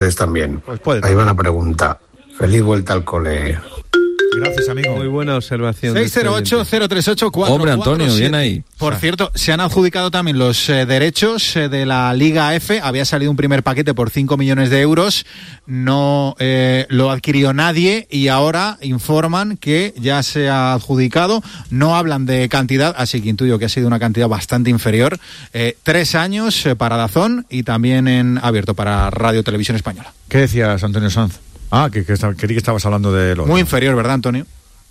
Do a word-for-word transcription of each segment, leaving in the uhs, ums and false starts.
Ustedes también. Pues puede. Ahí va la pregunta. Feliz vuelta al cole. Gracias, amigo. Muy buena observación. seis cero ocho, cero tres ocho, cuatro Hombre, cuatro Antonio, siete. bien ahí. Por O sea, cierto, se han adjudicado también los eh, derechos eh, de la Liga F. Había salido un primer paquete por cinco millones de euros. No eh, lo adquirió nadie y ahora informan que ya se ha adjudicado. No hablan de cantidad, así que intuyo que ha sido una cantidad bastante inferior. Eh, tres años eh, para Dazón y también en abierto para Radio Televisión Española. ¿Qué decías, Antonio Sanz? Ah, que, que creí que estabas hablando de lo... Muy inferior, ¿verdad, Antonio?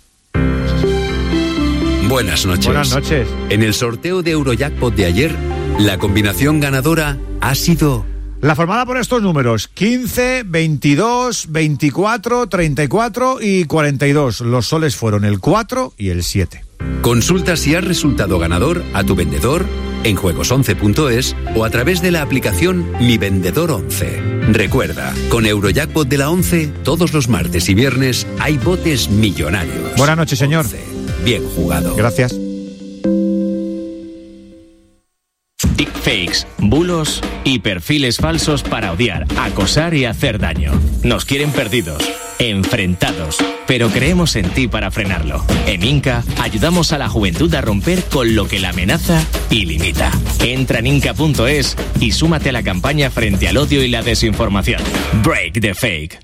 Buenas noches. Buenas noches. En el sorteo de Eurojackpot de ayer, la combinación ganadora ha sido... La formada por estos números: quince, veintidós, veinticuatro, treinta y cuatro y cuarenta y dos. Los soles fueron el cuatro y el siete. Consulta si has resultado ganador a tu vendedor en juegos once punto es o a través de la aplicación Mi Vendedor once. Recuerda, con Eurojackpot de la once, todos los martes y viernes hay botes millonarios. Buenas noches, señor. once. Bien jugado. Gracias. Deepfakes, bulos y perfiles falsos para odiar, acosar y hacer daño. Nos quieren perdidos, enfrentados, pero creemos en ti para frenarlo. En Inca ayudamos a la juventud a romper con lo que la amenaza y limita. Entra en inca punto es y súmate a la campaña frente al odio y la desinformación. Break the fake.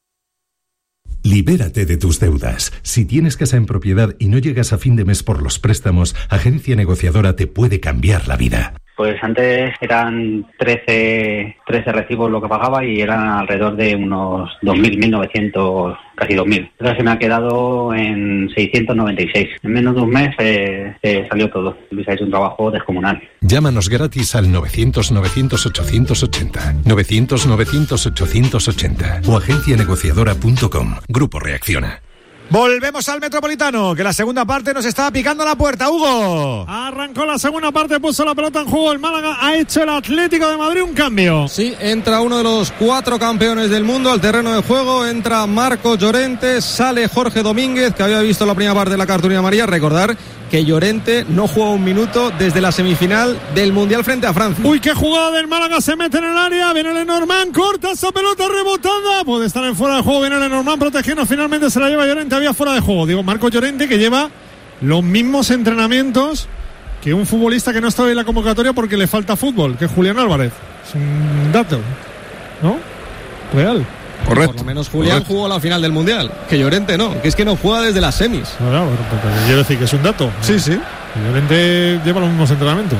Libérate de tus deudas. Si tienes casa en propiedad y no llegas a fin de mes por los préstamos, Agencia Negociadora te puede cambiar la vida. Pues antes eran trece, trece recibos lo que pagaba y eran alrededor de unos dos mil, mil novecientos, casi dos mil. Ahora se me ha quedado en seiscientos noventa y seis. En menos de un mes eh, eh, salió todo. Luis ha hecho un trabajo descomunal. Llámanos gratis al novecientos, novecientos, ochocientos ochenta. novecientos, novecientos, ochocientos ochenta. O agencia negociadora punto com. Grupo Reacciona. Volvemos al Metropolitano, que la segunda parte nos estaba picando la puerta. Hugo. Arrancó la segunda parte, puso la pelota en juego el Málaga, ha hecho el Atlético de Madrid un cambio. Sí, entra uno de los cuatro campeones del mundo al terreno de juego, entra Marco Llorente, sale Jorge Domínguez, que había visto la primera parte de la cartulina amarilla. Recordar que Llorente no juega un minuto desde la semifinal del Mundial frente a Francia. Uy, qué jugada del Málaga, se mete en el área, viene Lenormand, corta esa pelota rebotada, puede estar en fuera de juego, viene Lenormand protegiendo, finalmente se la lleva Llorente, había fuera de juego. Digo, Marco Llorente, que lleva los mismos entrenamientos que un futbolista que no está en la convocatoria porque le falta fútbol, que es Julián Álvarez. Es un dato, ¿no? Real. Correcto. Por lo menos Julián Correcto. Jugó la final del Mundial, que Llorente no, que es que no juega desde las semis. Claro, quiero decir que es un dato. Sí, sí. Llorente lleva los mismos entrenamientos.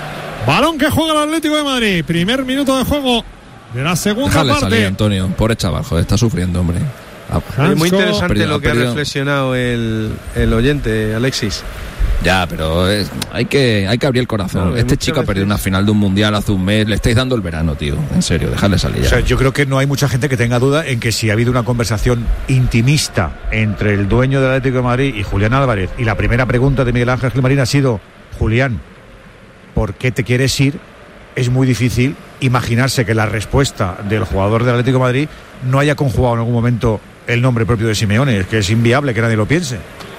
Balón que juega el Atlético de Madrid. Primer minuto de juego de la segunda Déjale parte. Salir, Antonio, pobre chaval, joder, está sufriendo, hombre. Es muy interesante perdido, lo que ha reflexionado el, el oyente, Alexis. Ya, pero es, hay que hay que abrir el corazón. No, este chico veces... ha perdido una final de un mundial hace un mes. Le estáis dando el verano, tío. En serio, dejadle salir ya. O sea, yo creo que no hay mucha gente que tenga duda en que si ha habido una conversación intimista entre el dueño del Atlético de Madrid y Julián Álvarez, y la primera pregunta de Miguel Ángel Gilmarín ha sido: Julián, ¿por qué te quieres ir? Es muy difícil imaginarse que la respuesta del jugador del Atlético de Madrid no haya conjugado en algún momento el nombre propio de Simeone. Es que es inviable que nadie lo piense.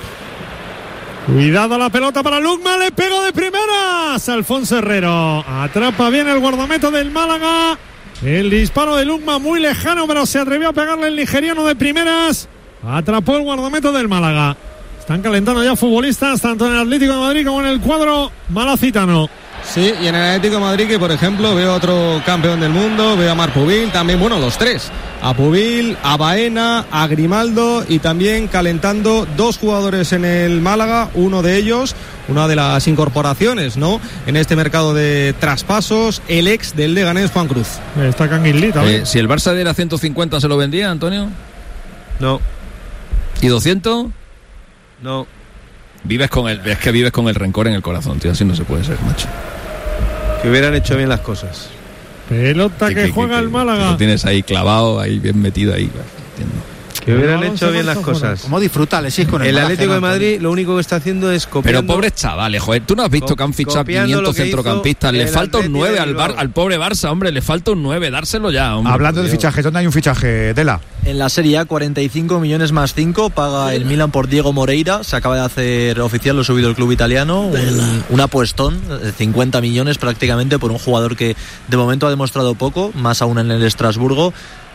Cuidado la pelota para Lukman, le pegó de primeras Alfonso Herrero, atrapa bien el guardameta del Málaga, el disparo de Lukman muy lejano, pero se atrevió a pegarle el nigeriano de primeras, atrapó el guardameta del Málaga. Están calentando ya futbolistas tanto en el Atlético de Madrid como en el cuadro malacitano. Sí, y en el Atlético de Madrid, que por ejemplo veo otro campeón del mundo, veo a Marc Pubil, también, bueno, los tres, a Pubil, a Baena, a Grimaldo, y también calentando dos jugadores en el Málaga, uno de ellos, una de las incorporaciones, ¿no?, en este mercado de traspasos, el ex del Leganés, Juan Cruz. Está Canguilita, eh, si el Barça diera ciento cincuenta, ¿se lo vendía, Antonio? No. ¿Y doscientos? No. Vives con el, es que vives con el rencor en el corazón, tío, así no se puede ser, macho. Que hubieran hecho bien las cosas. Pelota que, que, que juega que, el Málaga. Que lo tienes ahí clavado, ahí bien metido ahí, entiendo. Que hubieran hecho bien las cosas. ¿Cómo disfruta Alexis con el El Atlético de Madrid lo único que está haciendo es copiando. Pero pobres chavales, joder, tú no has visto que han fichado quinientos centrocampistas. Le falta un nueve al, Bar, al pobre Barça, hombre, le falta un nueve, dárselo ya, hombre. Hablando de fichajes, ¿dónde hay un fichaje, Tela? En la Serie A, cuarenta y cinco millones más cinco paga el Milan por Diego Moreira. Se acaba de hacer oficial, lo ha subido el club italiano. Un, un apuestón, cincuenta millones prácticamente por un jugador que de momento ha demostrado poco, más aún en el Estrasburgo.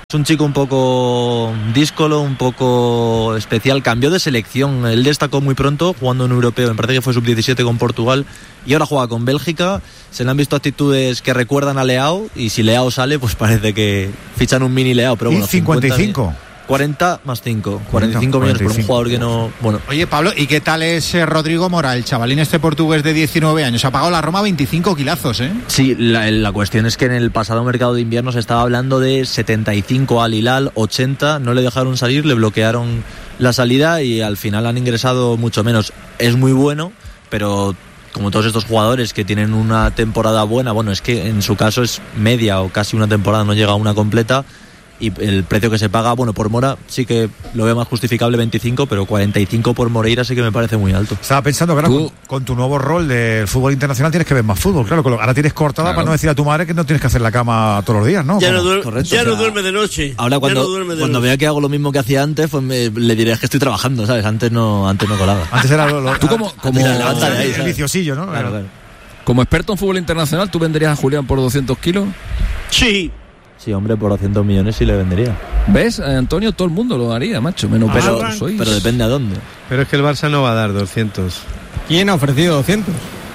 Es un chico un poco díscolo, un poco especial. Cambió de selección. Él destacó muy pronto jugando en un europeo. Me parece que fue sub diecisiete con Portugal. Y ahora juega con Bélgica. Se le han visto actitudes que recuerdan a Leao. Y si Leao sale, pues parece que fichan un mini Leao. Pero ¿Y bueno, cincuenta y cinco? cuarenta más cinco. cuarenta y cinco millones por un jugador que no... Bueno. Oye, Pablo, ¿y qué tal es eh, Rodrigo Mora, el chavalín este portugués de diecinueve años? Ha pagado la Roma veinticinco kilazos, ¿eh? Sí, la, la cuestión es que en el pasado mercado de invierno se estaba hablando de setenta y cinco al Hilal, ochenta, no le dejaron salir, le bloquearon la salida y al final han ingresado mucho menos. Es muy bueno, pero como todos estos jugadores que tienen una temporada buena, bueno, es que en su caso es media o casi una temporada, no llega a una completa. Y el precio que se paga, bueno, por Mora sí que lo veo más justificable, veinticinco, pero cuarenta y cinco por Moreira sí que me parece muy alto. Estaba pensando, claro, con, con tu nuevo rol del fútbol internacional tienes que ver más fútbol, claro, ahora tienes cortada claro. Para no decir a tu madre que no tienes que hacer la cama todos los días, ¿no? Ya, no, duerme, Correcto, ya o sea, no duerme de noche. Ahora cuando, no duerme de cuando noche. vea que hago lo mismo que hacía antes, pues me, le diré que estoy trabajando, ¿sabes? Antes no, antes no colaba. Antes era lo, lo, tú como, como ahí, el viciosillo, ¿no? Claro, claro. Como experto en fútbol internacional, ¿tú venderías a Julián por doscientos kilos? Sí. Sí, hombre, por doscientos millones sí le vendería. ¿Ves, Antonio? Todo el mundo lo haría, macho, menos pero, pero, sois. pero depende a dónde. Pero es que el Barça no va a dar doscientos. ¿Quién ha ofrecido doscientos?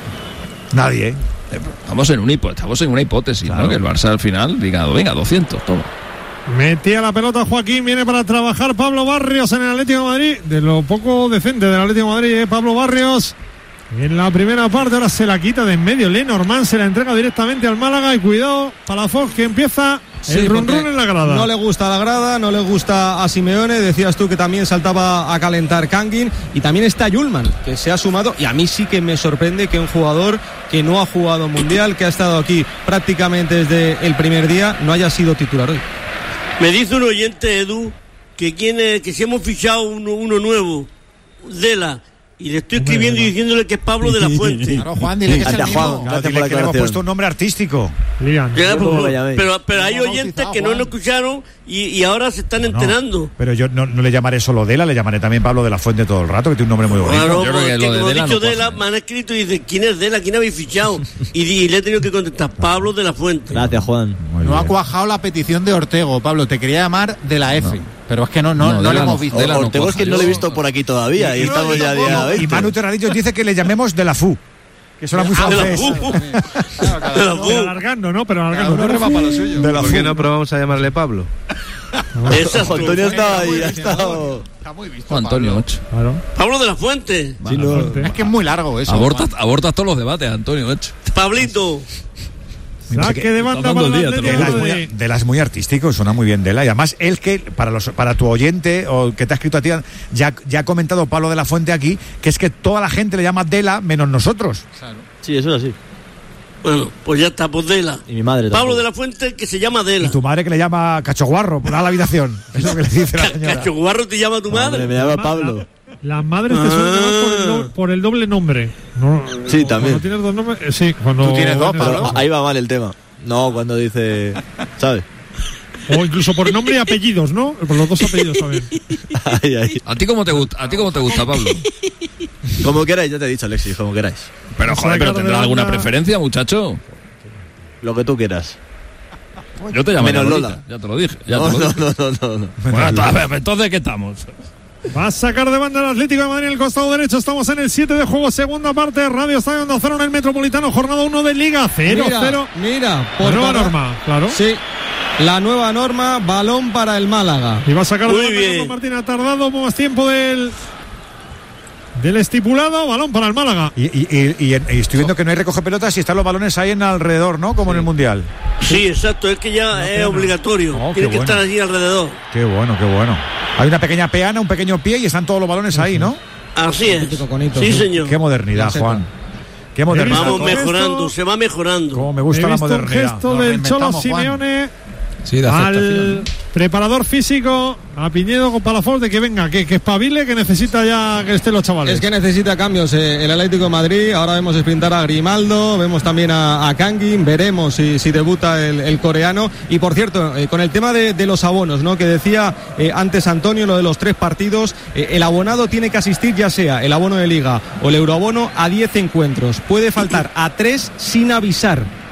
Nadie, ¿eh? Estamos en, un hipo, estamos en una hipótesis, claro. ¿No? Que el Barça al final diga, venga, doscientos, toma. Metía la pelota Joaquín, viene para trabajar Pablo Barrios en el Atlético de Madrid. De lo poco decente del Atlético de Madrid, ¿eh? Pablo Barrios. En la primera parte ahora se la quita de en medio. Lenormand se la entrega directamente al Málaga y cuidado, Palafox que empieza sí, el run run en la grada. No le gusta la grada, no le gusta a Simeone. Decías tú que también saltaba a calentar Kangin y también está Yulman que se ha sumado y a mí sí que me sorprende que un jugador que no ha jugado mundial, que ha estado aquí prácticamente desde el primer día, no haya sido titular hoy. Me dice un oyente, Edu, que, quiere, que si hemos fichado uno, uno nuevo, Dela. Y le estoy escribiendo y diciéndole que es Pablo de la Fuente. Claro, Juan, dile que es el Juan, mismo. claro, dile que le hemos puesto un nombre artístico. Ya, pues, pero, pero hay oyentes que no nos escucharon y, y ahora se están no, enterando. No, pero yo no, no le llamaré solo Dela, le llamaré también Pablo de la Fuente todo el rato, que tiene un nombre muy bonito. Claro, yo creo que, que que lo de como Dela he dicho no Dela, me han escrito y dicen, ¿quién es Dela? ¿Quién habéis fichado? Y, y le he tenido que contestar, Pablo de la Fuente. Gracias, Juan. Muy no bien. Ha cuajado la petición de Ortego, Pablo, te quería llamar de la F. No. Pero es que no, no, no, no le hemos visto. No, Ortego es que no le he visto por aquí todavía. Y, y estamos ya día veinte. Y Manu Terradillos dice que le llamemos de la F U. Que suena muy francés. De la F U. Alargando, ¿no? Pero alargando. No rema para lo suyo. De la ¿Por qué no probamos a llamarle Pablo? Exacto. Antonio estaba ahí. Ha estado... Está muy visto. Antonio, ocho. Claro. Pablo de la Fuente. Sí, no. Es que es muy largo eso. Abortas, abortas todos los debates, Antonio, ocho. Pablito. Saque de banda para día, de, las muy, de las muy artístico, suena muy bien Dela. Y además, él que, para los para tu oyente, o que te ha escrito a ti, ya, ya ha comentado Pablo de la Fuente aquí, que es que toda la gente le llama Dela, menos nosotros. Claro. Sí, eso es así. Bueno, pues ya está, pues Dela. Y mi madre Pablo tampoco. de la Fuente, que se llama Dela. Y tu madre que le llama Cachoguarro, por la habitación. Es lo que le dice la señora. ¿Cachoguarro te llama tu madre? Madre, me llama Pablo. Las madres te suelen llamar por el, do, por el doble nombre. No, sí, también. Cuando tienes dos nombres, eh, sí, cuando tú tienes dos, Pablo. Ahí va mal el tema. No, cuando dice, ¿sabes? O incluso por nombre y apellidos, ¿no? Por los dos apellidos también. Ay, ay. ¿A ti cómo te gusta? ¿A ti cómo te gusta, Pablo? Como queráis, ya te he dicho, Alexis, como queráis. Pero joder, pero ¿tendrás alguna preferencia, muchacho? Lo que tú quieras. Yo te llamaré Menos Lolita, Lola. ya te lo dije. Ya no, te lo dije. no, no, no, no. Bueno, a ver, entonces, ¿qué estamos? Va a sacar de banda el Atlético de Madrid en el costado derecho. Estamos en el siete de juego, segunda parte. Radio Estadio Onda Cero en el Metropolitano, jornada uno de Liga. cero cero. Mira, mira, por la nueva norma, claro. Sí, la nueva norma, balón para el Málaga. Y va a sacar Muy de banda bien. Carlos Martín. Ha tardado más tiempo del del estipulado. Balón para el Málaga. Y, y, y, y, y estoy viendo que no hay recoge pelotas y están los balones ahí en alrededor, ¿no? Como sí. En el Mundial. Sí, exacto, es que ya no, es obligatorio. Oh, Tiene que bueno. estar allí alrededor. Qué bueno, qué bueno. Hay una pequeña peana, un pequeño pie y están todos los balones ahí, ¿no? Así es. Sí, señor. Qué modernidad, Juan. Qué modernidad. Vamos mejorando, se va mejorando. Cómo me gusta He la visto modernidad. Un gesto del Cholo Simeone. Sí, de al preparador físico, a Piñedo con Palafox, de que venga, que, que espabile, que necesita ya que estén los chavales. Es que necesita cambios eh, el Atlético de Madrid. Ahora vemos sprintar a Grimaldo, vemos también a, a Kangin, veremos si, si debuta el, el coreano. Y por cierto, eh, con el tema de, de los abonos, ¿no? Que decía eh, antes Antonio, lo de los tres partidos, eh, el abonado tiene que asistir ya sea el abono de Liga o el euroabono a diez encuentros. Puede faltar a tres sin avisar.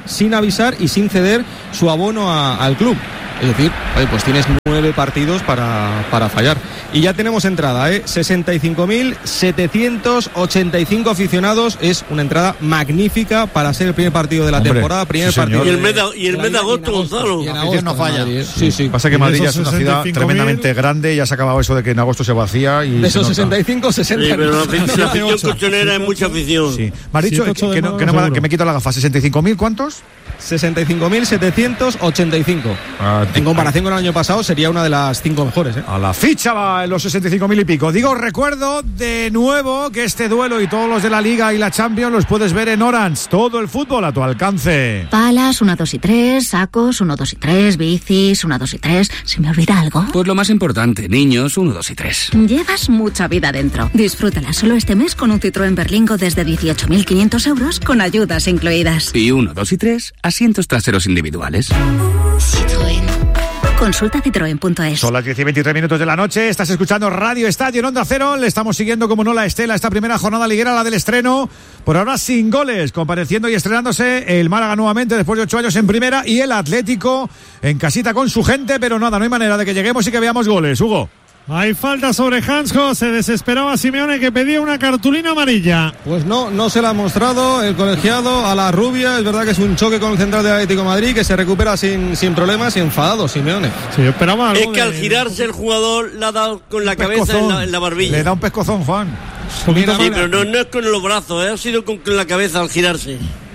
sin avisar y sin ceder su abono a, al club. Es decir, pues tienes nueve partidos para, para fallar. Y ya tenemos entrada, ¿eh? sesenta y cinco mil setecientos ochenta y cinco aficionados. Es una entrada magnífica para ser el primer partido de la Hombre, temporada. Primer sí, partido. Y el mes de, y el mes de agosto, Gonzalo. Y en agosto no falla. Madrid, sí, sí. Pasa que Madrid ya es una ciudad tremendamente grande. Ya se ha acabado eso de que en agosto se vacía. Y de esos sesenta y cinco, sesenta. Sí, pero la afición colchonera es mucha afición. Sí. Me has dicho que, que, no, que, no, que me quito la gafa. ¿sesenta y cinco mil cuántos? sesenta y cinco mil setecientos ochenta y cinco. Ah, en comparación con el año pasado sería una de las cinco mejores, ¿eh? A la ficha va en los sesenta y cinco mil y pico. Digo, recuerdo de nuevo que este duelo y todos los de la Liga y la Champions los puedes ver en Orange. Todo el fútbol a tu alcance. Palas, uno, dos y tres, sacos, uno, dos y tres, bicis, uno, dos y tres. ¿Se me olvida algo? Pues lo más importante, niños, uno, dos y tres. Llevas mucha vida dentro. Disfrútala solo este mes con un Citroën Berlingo desde dieciocho mil quinientos euros con ayudas incluidas. Y uno, dos y tres, asientos traseros individuales. Citroën. Consulta citroen punto es. Son las diez y veintitrés minutos de la noche. Estás escuchando Radio Estadio en Onda Cero. Le estamos siguiendo como no la estela esta primera jornada liguera, la del estreno. Por ahora sin goles, compareciendo y estrenándose el Málaga nuevamente después de ocho años en primera y el Atlético en casita con su gente. Pero nada, no hay manera de que lleguemos y que veamos goles. Hugo. Hay falta sobre Hansko, se desesperaba Simeone que pedía una cartulina amarilla. Pues no, no se la ha mostrado el colegiado a la rubia. Es verdad que es un choque con el central del Atlético de Madrid que se recupera sin, sin problemas y enfadado Simeone. Sí, yo esperaba algo. Es que de... al girarse el jugador le ha dado con la cabeza en la, en la barbilla. Le da un pescozón, Juan. Sí, pero no, no es con los brazos, ¿eh? Ha sido con, con la cabeza al girarse.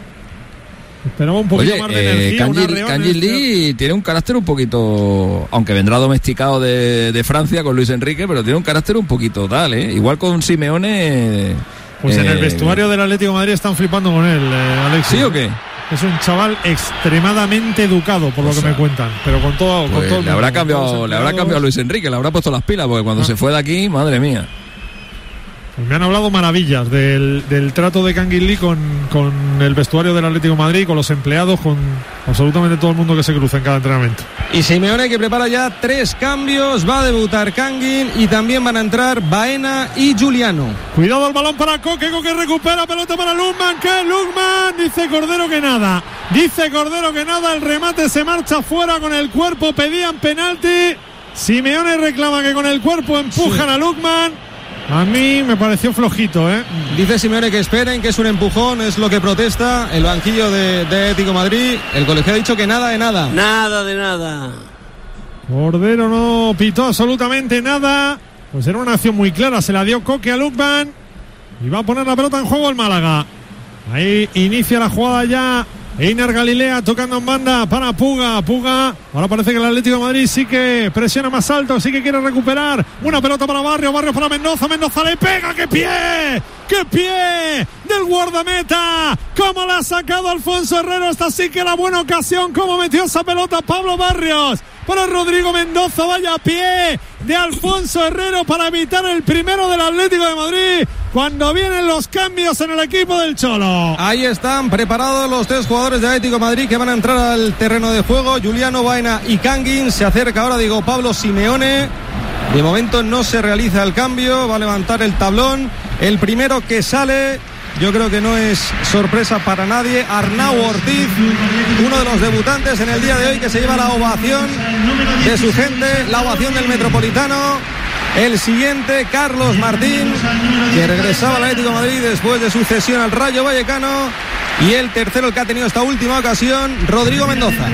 Esperaba un poquito Oye, más de eh, energía. Kangin Lee tiene un carácter un poquito, aunque vendrá domesticado de, de Francia con Luis Enrique, pero tiene un carácter un poquito tal, ¿eh? Igual con Simeone. Pues eh, en el vestuario del Atlético de Madrid están flipando con él, eh, Alexis. ¿Sí o qué? Es un chaval extremadamente educado, por o lo sea, que me cuentan, pero con todo, pues con todo el le mundo, habrá cambiado, le habrá cambiado a Luis Enrique, le habrá puesto las pilas, porque cuando ah. se fue de aquí, madre mía. Pues me han hablado maravillas del, del trato de Kangin Lee con, con el vestuario del Atlético de Madrid, con los empleados, con absolutamente todo el mundo que se cruza en cada entrenamiento. Y Simeone que prepara ya tres cambios, va a debutar Kangin y también van a entrar Baena y Giuliano. Cuidado el balón para Coque, Coque recupera, pelota para Lukman, que Lukman, dice Cordero que nada, dice Cordero que nada, el remate se marcha fuera con el cuerpo, pedían penalti, Simeone reclama que con el cuerpo empujan sí. a Lukman. A mí me pareció flojito, ¿eh? Dice Simeone que esperen, que es un empujón, es lo que protesta el banquillo de, de Atlético de Madrid. El colegiado ha dicho que nada de nada. Nada de nada. Cordero no pitó absolutamente nada. Pues era una acción muy clara, se la dio Coque a Lukman y va a poner la pelota en juego el Málaga. Ahí inicia la jugada ya Einar Galilea tocando en banda para Puga, Puga, ahora parece que el Atlético de Madrid sí que presiona más alto, sí que quiere recuperar, una pelota para Barrio, Barrio para Mendoza, Mendoza le pega, ¡qué pie! ¡Qué pie! Del guardameta, cómo la ha sacado Alfonso Herrero, esta sí que era buena ocasión, cómo metió esa pelota Pablo Barrios, para Rodrigo Mendoza, vaya pie de Alfonso Herrero para evitar el primero del Atlético de Madrid, cuando vienen los cambios en el equipo del Cholo. Ahí están preparados los tres jugadores de Atlético de Madrid que van a entrar al terreno de juego, Giuliano, Baena y Kangin. Se acerca ahora, digo, Pablo Simeone. De momento no se realiza el cambio, va a levantar el tablón. El primero que sale, yo creo que no es sorpresa para nadie, Arnau Ortiz, uno de los debutantes en el día de hoy que se lleva la ovación de su gente, la ovación del Metropolitano. El siguiente, Carlos Martín, que regresaba al Atlético de Madrid después de su cesión al Rayo Vallecano. Y el tercero, el que ha tenido esta última ocasión, Rodrigo Mendoza.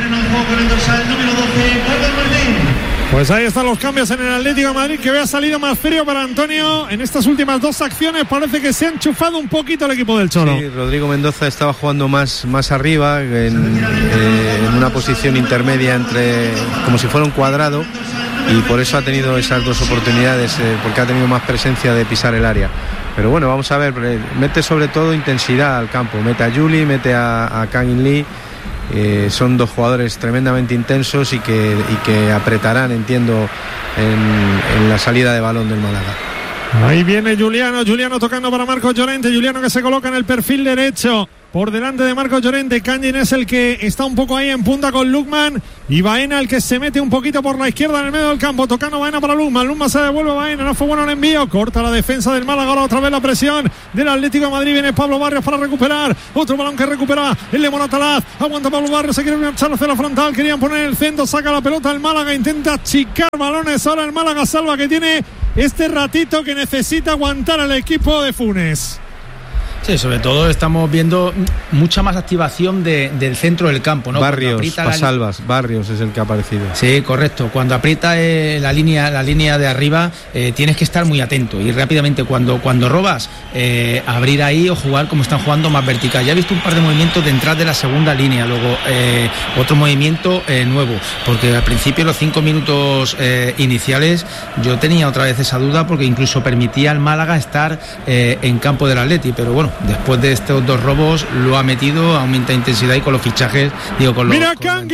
Pues ahí están los cambios en el Atlético de Madrid, que había salido más frío para Antonio. En estas últimas dos acciones parece que se ha enchufado un poquito el equipo del Cholo. Sí, Rodrigo Mendoza estaba jugando más, más arriba, en, eh, en una posición intermedia entre, como si fuera un cuadrado, y por eso ha tenido esas dos oportunidades, eh, porque ha tenido más presencia de pisar el área. Pero bueno, vamos a ver, mete sobre todo intensidad al campo, mete a Juli, mete a, a Kangin Lee. Eh, son dos jugadores tremendamente intensos y que, y que apretarán, entiendo, en, en la salida de balón del Málaga. Ahí viene Juliano, Juliano tocando para Marcos Llorente, Juliano que se coloca en el perfil derecho. Por delante de Marcos Llorente, Kangin es el que está un poco ahí en punta con Lukman y Baena el que se mete un poquito por la izquierda en el medio del campo, tocando Baena para Lukman, Lukman se devuelve a Baena, no fue bueno el envío, corta la defensa del Málaga, ahora otra vez la presión del Atlético de Madrid, viene Pablo Barrios para recuperar, otro balón que recupera el de Moratalaz, aguanta Pablo Barrios, se quiere marchar hacia la frontal, querían poner el centro, saca la pelota el Málaga, intenta achicar balones, ahora el Málaga salva que tiene este ratito que necesita aguantar al equipo de Funes. Sí, sobre todo estamos viendo mucha más activación de, del centro del campo, ¿no? Barrios, Pasalvas, li- Barrios es el que ha aparecido. Sí, correcto. Cuando aprieta eh, la línea la línea de arriba, eh, tienes que estar muy atento y rápidamente cuando, cuando robas, eh, abrir ahí o jugar como están jugando más vertical. Ya he visto un par de movimientos detrás de la segunda línea, luego eh, otro movimiento eh, nuevo, porque al principio los cinco minutos eh, iniciales yo tenía otra vez esa duda porque incluso permitía al Málaga estar eh, en campo del Atleti, pero bueno, después de estos dos robos lo ha metido, aumenta intensidad y con los fichajes, digo, con los... ¡Mira Kangin!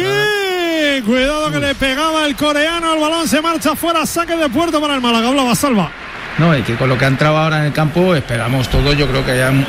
Cuidado que le pegaba el coreano, el balón se marcha fuera, saque de puerto para el Málaga, hablaba Salva. No, y que con lo que ha entrado ahora en el campo esperamos todo, yo creo que haya un,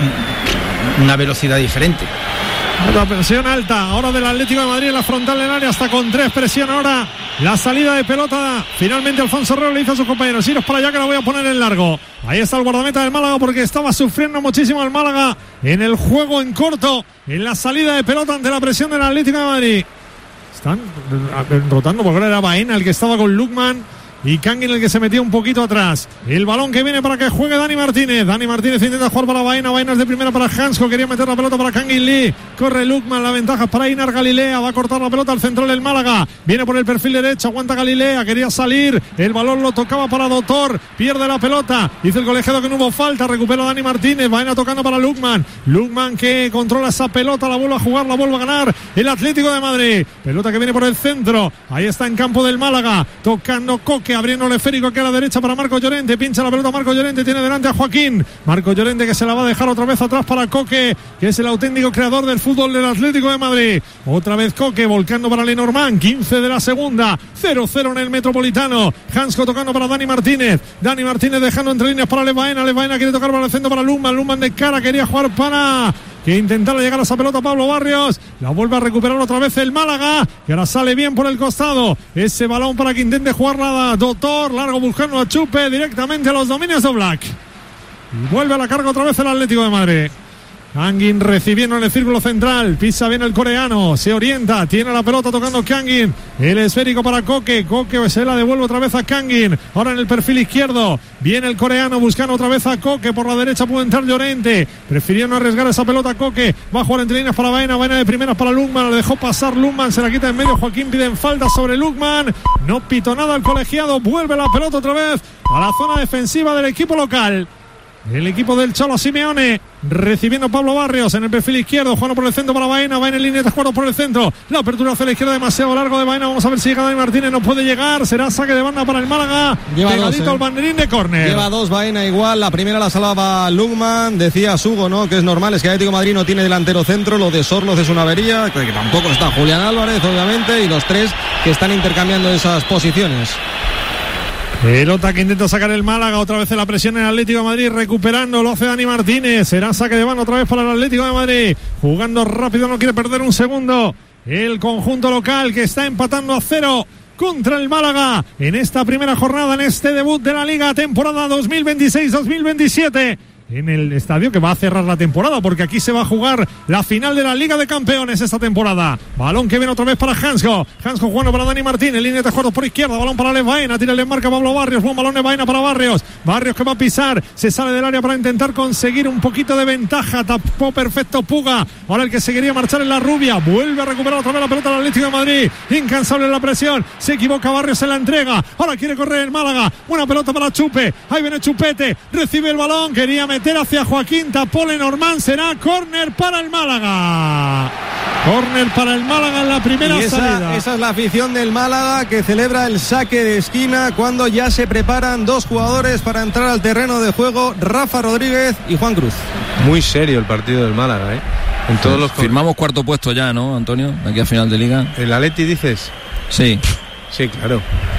una velocidad diferente. Otra presión alta, ahora del Atlético de Madrid en la frontal del área, hasta con tres, presión ahora la salida de pelota, finalmente Alfonso Herrero le dice a sus compañeros, iros para allá que la voy a poner en largo. Ahí está el guardameta del Málaga porque estaba sufriendo muchísimo el Málaga en el juego en corto, en la salida de pelota ante la presión del Atlético de Madrid. Están rotando porque ahora era Baena el que estaba con Lukman y Kangin el que se metía un poquito atrás. El balón que viene para que juegue Dani Martínez. Dani Martínez intenta jugar para Baena. Baena es de primera para Hansko. Quería meter la pelota para Kangin Lee. Corre Lukman. La ventaja es para Inar Galilea. Va a cortar la pelota al central del Málaga. Viene por el perfil derecho. Aguanta Galilea. Quería salir. El balón lo tocaba para Doctor. Pierde la pelota. Dice el colegiado que no hubo falta. Recupera Dani Martínez. Baena tocando para Lukman. Lukman que controla esa pelota. La vuelve a jugar. La vuelve a ganar el Atlético de Madrid. Pelota que viene por el centro. Ahí está en campo del Málaga. Tocando Coque. Abriendo el esférico que a la derecha para Marcos Llorente. Pincha la pelota Marcos Llorente. Tiene delante a Joaquín. Marcos Llorente que se la va a dejar otra vez atrás para Coque, que es el auténtico creador del fútbol del Atlético de Madrid. Otra vez Coque volcando para Lenormand. quince de la segunda. cero cero en el Metropolitano. Hansko tocando para Dani Martínez. Dani Martínez dejando entre líneas para Levaena. Levaena quiere tocar para el centro para Lukman. Lukman de cara. Quería jugar para... que intentara llegar a esa pelota Pablo Barrios, la vuelve a recuperar otra vez el Málaga, que ahora sale bien por el costado, ese balón para que intente jugar nada, Doctor, largo buscando a Chupe, directamente a los dominios de Black, y vuelve a la carga otra vez el Atlético de Madrid. Kangin recibiendo en el círculo central, pisa bien el coreano, se orienta, tiene la pelota tocando Kangin, el esférico para Coque, Coque se la devuelve otra vez a Kangin, ahora en el perfil izquierdo, viene el coreano buscando otra vez a Coque, por la derecha puede entrar Llorente, prefirió no arriesgar esa pelota a Coque, va a jugar entre líneas para Baena, Baena de primeras para Lukman, le dejó pasar Lukman, se la quita en medio, Joaquín pide en falta sobre Lukman, no pitó nada el colegiado, vuelve la pelota otra vez a la zona defensiva del equipo local. El equipo del Cholo Simeone recibiendo Pablo Barrios en el perfil izquierdo, jugando por el centro para Baena, Baena en línea de juego por el centro, la apertura hacia la izquierda demasiado largo de Baena, vamos a ver si llega Dani Martínez, no puede llegar, será saque de banda para el Málaga, lleva pegadito dos, eh. al banderín de córner. Lleva dos Baena igual, la primera la salaba Lukman, decía Sugo, ¿no? Que es normal, es que Atlético de Madrid no tiene delantero centro, lo de Sorloz es una avería, que tampoco está Julián Álvarez, obviamente, y los tres que están intercambiando esas posiciones. Pelota que intenta sacar el Málaga, otra vez en la presión en el Atlético de Madrid, recuperando, lo hace Dani Martínez, será saque de mano otra vez para el Atlético de Madrid, jugando rápido, no quiere perder un segundo, el conjunto local que está empatando a cero contra el Málaga en esta primera jornada, en este debut de la Liga, temporada dos mil veintiséis dos mil veintisiete. En el estadio que va a cerrar la temporada, porque aquí se va a jugar la final de la Liga de Campeones esta temporada. Balón que viene otra vez para Hansko. Hansko jugando para Dani Martínez, línea de juego por izquierda, balón para Levaena, tira el marca Pablo Barrios, buen balón de Baena para Barrios. Barrios que va a pisar, se sale del área para intentar conseguir un poquito de ventaja, tapó perfecto Puga. Ahora el que se quería marchar en la Rubia, vuelve a recuperar otra vez la pelota del Atlético de Madrid, incansable en la presión, se equivoca Barrios en la entrega, ahora quiere correr el Málaga, buena pelota para Chupe, ahí viene Chupete, recibe el balón, quería meter hacia Joaquín, tapó Lenormand, será córner para el Málaga. Córner para el Málaga en la primera y esa, salida. Esa es la afición del Málaga que celebra el saque de esquina cuando ya se preparan dos jugadores para entrar al terreno de juego, Rafa Rodríguez y Juan Cruz. Muy serio el partido del Málaga, ¿eh? En todos los... Firmamos cuarto puesto ya, ¿no, Antonio? Aquí a final de Liga. ¿El Atleti dices? Sí. Sí, claro.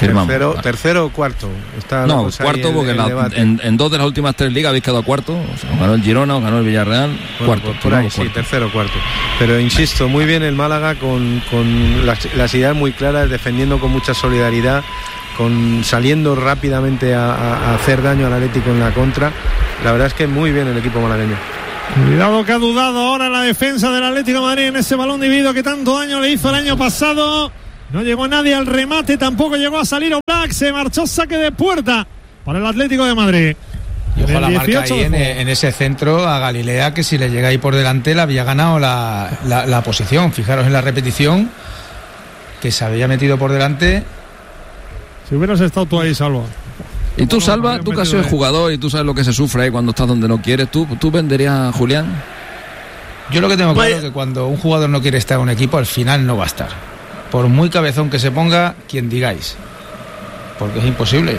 Firmamos. Tercero, vale. tercero o cuarto. Está no, cuarto el, porque el la, en, en dos de las últimas tres ligas habéis quedado cuarto. O sea, ganó el Girona, ganó el Villarreal. Bueno, cuarto. Por, por ahí, cuarto. sí, tercero o cuarto. Pero insisto, muy bien el Málaga con, con las, las ideas muy claras, defendiendo con mucha solidaridad, con saliendo rápidamente a, a, a hacer daño al Atlético en la contra. La verdad es que muy bien el equipo malagueño. Cuidado que ha dudado ahora la defensa del Atlético de Madrid en ese balón dividido que tanto daño le hizo el año pasado. No llegó nadie al remate, tampoco llegó a salir Oblak, se marchó saque de puerta para el Atlético de Madrid. Y ojo la marca ahí en, en ese centro a Galilea, que si le llega ahí por delante le había ganado la, la, la posición. Fijaros en la repetición, que se había metido por delante. Si hubieras estado tú ahí, Salva. Y tú, Salva, tú que has sido jugador y tú sabes lo que se sufre ahí cuando estás donde no quieres, ¿tú, tú venderías a Julián? Yo lo que tengo claro es que cuando un jugador no quiere estar en un equipo, al final no va a estar. Por muy cabezón que se ponga, quien digáis. Porque es imposible.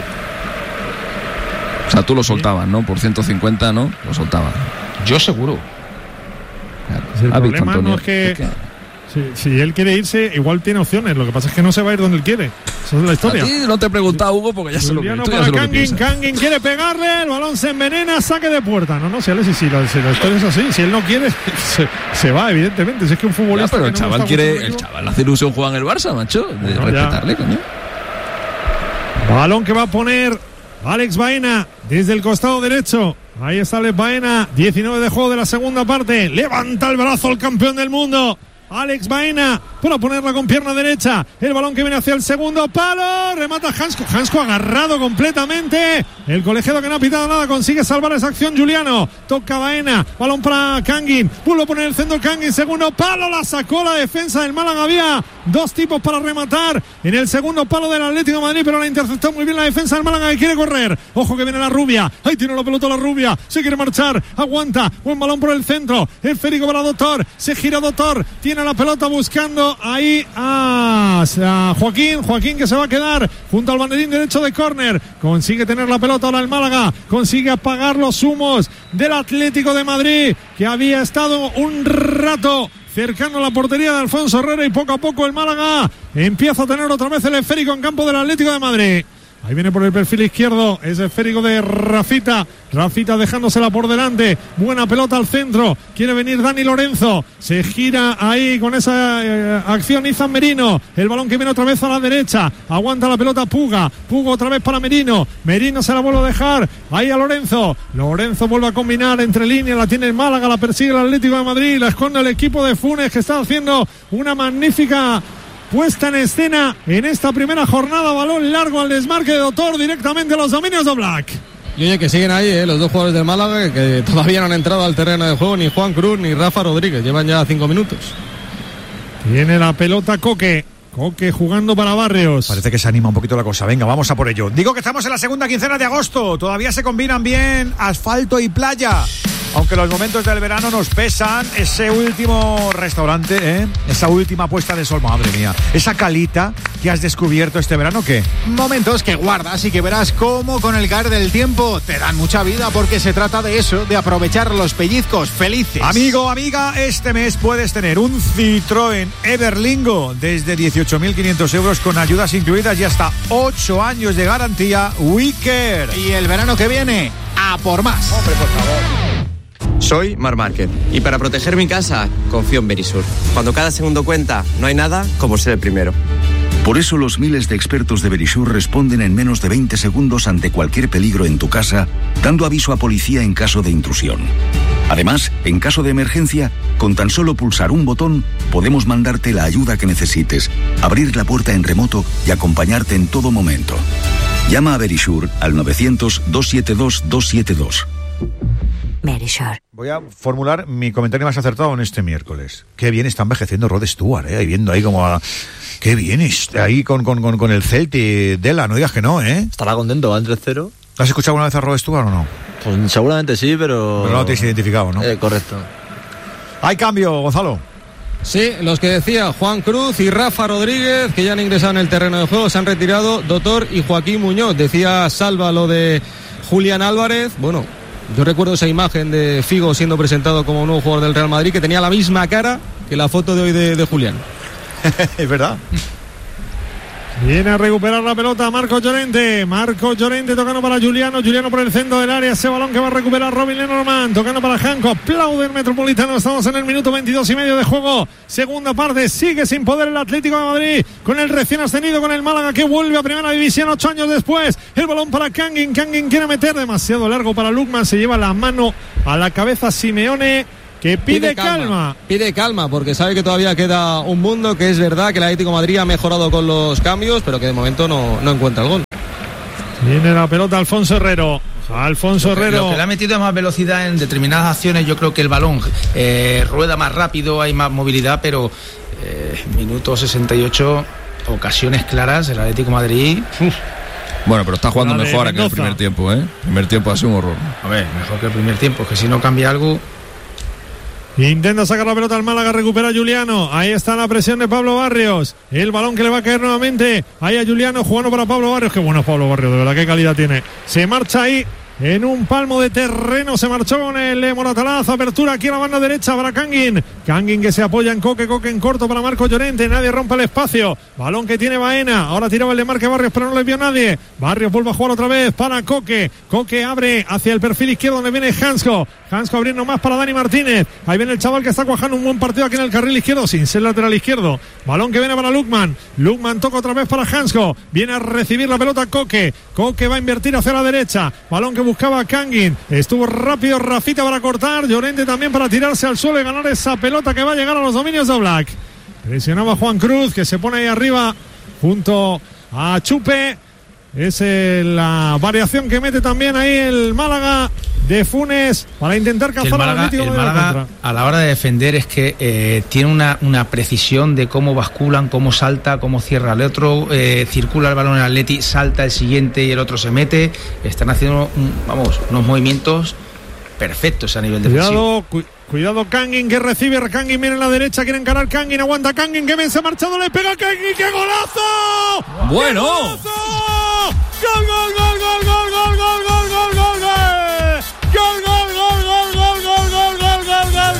O sea, tú lo soltabas, ¿no? Por ciento cincuenta, ¿no? Lo soltabas. Yo seguro. El problema no es que... Es que... Si, si él quiere irse, igual tiene opciones. Lo que pasa es que no se va a ir donde él quiere. Esa es la historia. A ti no te he preguntado, Hugo, porque ya sé lo que, tú ya sé lo que piensas. Kangin quiere pegarle, el balón se envenena, saque de puerta. No, no, si, si, si, la, si la historia es así, si él no quiere, se, se va, evidentemente. Si es que un futbolista. Ya, pero el no chaval quiere, el chaval hace ilusión jugar en el Barça, macho. De no, respetarle, coño. Balón que va a poner Alex Baena desde el costado derecho. Ahí está Alex Baena, diecinueve de juego de la segunda parte. Levanta el brazo el campeón del mundo. Alex Baena para ponerla con pierna derecha. El balón que viene hacia el segundo palo. Remata Hansko. Hansko agarrado completamente. El colegiado que no ha pitado nada consigue salvar esa acción. Juliano toca Baena. Balón para Kangin. Vuelve a poner el centro Kangin. Segundo palo. La sacó la defensa del Málaga. Había dos tipos para rematar en el segundo palo del Atlético de Madrid, pero la interceptó muy bien la defensa del Málaga, que quiere correr. Ojo que viene la Rubia. Ahí tiene la pelota la Rubia. Se quiere marchar. Aguanta. Buen balón por el centro. Esférico para Doctor. Se gira Doctor. Tiene la pelota buscando ahí a, a Joaquín, Joaquín que se va a quedar junto al banderín derecho de córner, consigue tener la pelota ahora el Málaga, consigue apagar los humos del Atlético de Madrid, que había estado un rato cercano a la portería de Alfonso Herrera, y poco a poco el Málaga empieza a tener otra vez el esférico en campo del Atlético de Madrid. Ahí viene por el perfil izquierdo ese esférico de Rafita. Rafita dejándosela por delante. Buena pelota al centro. Quiere venir Dani Lorenzo. Se gira ahí con esa eh, acción Izan Merino. El balón que viene otra vez a la derecha. Aguanta la pelota Puga. Puga otra vez para Merino. Merino se la vuelve a dejar ahí a Lorenzo. Lorenzo vuelve a combinar entre líneas. La tiene el Málaga. La persigue el Atlético de Madrid. La esconde el equipo de Funes, que está haciendo una magnífica puesta en escena en esta primera jornada. Balón largo al desmarque de Doctor directamente a los dominios de Oblak. Y oye, que siguen ahí eh, los dos jugadores del Málaga, que todavía no han entrado al terreno de juego, ni Juan Cruz ni Rafa Rodríguez. Llevan ya cinco minutos. Tiene la pelota Coque. Coque jugando para Barrios. Parece que se anima un poquito la cosa. Venga, vamos a por ello. Digo que estamos en la segunda quincena de agosto. Todavía se combinan bien asfalto y playa. Aunque los momentos del verano nos pesan. Ese último restaurante, ¿eh? Esa última puesta de sol, madre mía. Esa calita que has descubierto este verano, ¿qué? Momentos que guardas y que verás cómo con el caer del tiempo te dan mucha vida, porque se trata de eso, de aprovechar los pellizcos felices. Amigo, amiga, este mes puedes tener un Citroën Everlingo desde dieciocho mil quinientos euros con ayudas incluidas y hasta ocho años de garantía WeCare. Y el verano que viene, a por más. Hombre, por favor. Soy Mar Márquez y para proteger mi casa confío en Verisur. Cuando cada segundo cuenta, no hay nada como ser el primero. Por eso los miles de expertos de Verisur responden en menos de veinte segundos ante cualquier peligro en tu casa, dando aviso a policía en caso de intrusión. Además, en caso de emergencia, con tan solo pulsar un botón, podemos mandarte la ayuda que necesites, abrir la puerta en remoto y acompañarte en todo momento. Llama a Verisur al novecientos, doscientos setenta y dos, doscientos setenta y dos. Verisur. Voy a formular mi comentario más acertado en este miércoles. Qué bien está envejeciendo Rod Stewart, ¿eh? Viendo ahí como a... Qué bien está ahí con, con, con, con el Celtic. Dela, no digas que no, ¿eh? Estará contento, va en tres cero. ¿Has escuchado alguna vez a Rod Stewart o no? Pues seguramente sí, pero... Pero no lo tienes identificado, ¿no? Eh, correcto. Hay cambio, Gonzalo. Sí, los que decía Juan Cruz y Rafa Rodríguez, que ya han ingresado en el terreno de juego, se han retirado Doctor y Joaquín Muñoz. Decía Salva lo de Julián Álvarez. Bueno, yo recuerdo esa imagen de Figo siendo presentado como nuevo jugador del Real Madrid, que tenía la misma cara que la foto de hoy de, de Julián. Es verdad. Viene a recuperar la pelota Marco Llorente. Marco Llorente tocando para Juliano. Juliano por el centro del área. Ese balón que va a recuperar Robin Lenormand. Tocando para Janko. Aplaude el Metropolitano. Estamos en el minuto veintidós y medio de juego. Segunda parte. Sigue sin poder el Atlético de Madrid. Con el recién ascendido, con el Málaga que vuelve a primera división ocho años después. El balón para Kangin. Kangin quiere meter. Demasiado largo para Lukman. Se lleva la mano a la cabeza Simeone, que pide, pide calma. calma. Pide calma porque sabe que todavía queda un mundo, que es verdad que el Atlético de Madrid ha mejorado con los cambios, pero que de momento no, no encuentra el gol. Viene la pelota Alfonso Herrero. Alfonso lo que, Herrero. Lo que le ha metido más velocidad en determinadas acciones. Yo creo que el balón eh, rueda más rápido, hay más movilidad, pero eh, minuto sesenta y ocho, ocasiones claras, el Atlético de Madrid. Uf. Bueno, pero está jugando mejor que el primer tiempo, ¿eh? El primer tiempo ha sido un horror. A ver, mejor que el primer tiempo, es que si no cambia algo. Intenta sacar la pelota al Málaga, recupera Juliano. Ahí está la presión de Pablo Barrios. El balón que le va a caer nuevamente. Ahí a Juliano jugando para Pablo Barrios. Qué bueno es Pablo Barrios, de verdad, qué calidad tiene. Se marcha ahí en un palmo de terreno. Se marchó con el Moratalaz. Apertura aquí a la banda derecha para Kangin. Kangin que se apoya en Coque. Coque en corto para Marco Llorente. Nadie rompe el espacio. Balón que tiene Baena. Ahora tiraba el de Marque Barrios, pero no le vio nadie. Barrios vuelve a jugar otra vez para Coque. Coque abre hacia el perfil izquierdo donde viene Hansko. Hansko abriendo más para Dani Martínez. Ahí viene el chaval que está cuajando un buen partido aquí en el carril izquierdo, sin ser lateral izquierdo. Balón que viene para Lukman. Lukman toca otra vez para Hansko. Viene a recibir la pelota Coque. Coque va a invertir hacia la derecha. Balón que buscaba Kangin. Estuvo rápido Rafita para cortar. Llorente también para tirarse al suelo y ganar esa pelota que va a llegar a los dominios de Oblak. Presionaba Juan Cruz, que se pone ahí arriba junto a Chupe. Es eh, la variación que mete también ahí el Málaga de Funes para intentar cazar al Málaga, Atlético el de Málaga contra. A la hora de defender es que eh, tiene una, una precisión de cómo basculan, cómo salta, cómo cierra el otro, eh, circula el balón el Atleti, salta el siguiente y el otro se mete. Están haciendo un, vamos, unos movimientos perfectos a nivel defensivo. Cuidado, cu- cuidado Kangin que recibe, Kangin viene en la derecha, quiere encarar Kangin, aguanta Kangin, que bien se ha marchado, le pega a Kangin, ¡qué golazo! Bueno. ¡Qué golazo! ¡Gol, gol, gol, gol, gol, gol, gol, gol, gol, gol, gol! ¡Gol, gol, gol, gol, gol, gol, gol, gol, gol, gol,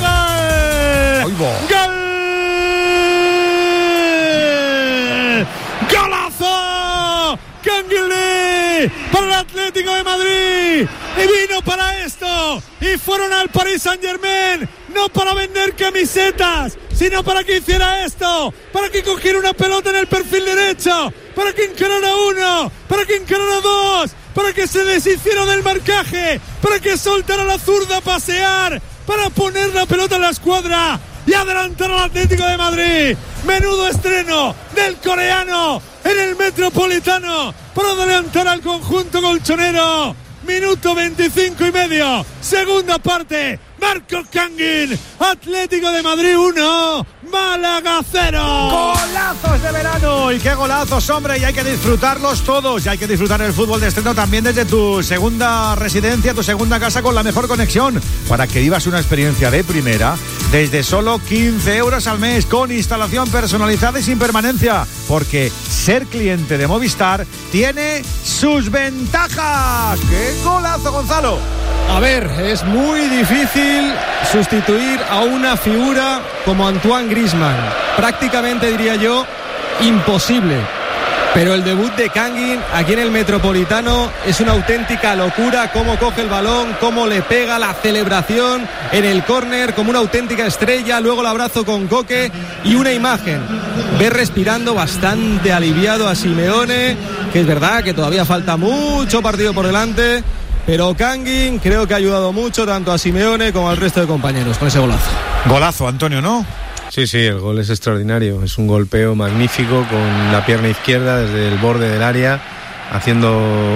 gol! ¡Gol! ¡Golazo! ¡Kangin Lee para el Atlético de Madrid! Y vino para esto, y fueron al Paris Saint-Germain, no para vender camisetas, sino para que hiciera esto, para que cogiera una pelota en el perfil derecho, para que encarara uno, para que encarara dos, para que se deshiciera del marcaje, para que soltara la zurda a pasear, para poner la pelota en la escuadra y adelantar al Atlético de Madrid. Menudo estreno del coreano en el Metropolitano para adelantar al conjunto colchonero. Minuto veinticinco y medio, segunda parte, Marco Kangin, Atlético de Madrid uno, Málaga cero. Golazos de verano, y qué golazos, hombre, y hay que disfrutarlos todos, y hay que disfrutar el fútbol de estreno también desde tu segunda residencia, tu segunda casa con la mejor conexión, para que vivas una experiencia de primera desde solo quince euros al mes, con instalación personalizada y sin permanencia, porque ser cliente de Movistar tiene sus ventajas. ¡Qué golazo, Gonzalo! A ver, es muy difícil sustituir a una figura como Antoine Griezmann. Prácticamente, diría yo, imposible. Pero el debut de Kangin aquí en el Metropolitano es una auténtica locura. Cómo coge el balón, cómo le pega, la celebración en el córner como una auténtica estrella. Luego el abrazo con Coque y una imagen. Ve respirando bastante aliviado a Simeone, que es verdad que todavía falta mucho partido por delante. Pero Kangin creo que ha ayudado mucho tanto a Simeone como al resto de compañeros con ese golazo. Golazo, Antonio, ¿no? Sí, sí, el gol es extraordinario. Es un golpeo magnífico con la pierna izquierda desde el borde del área, haciendo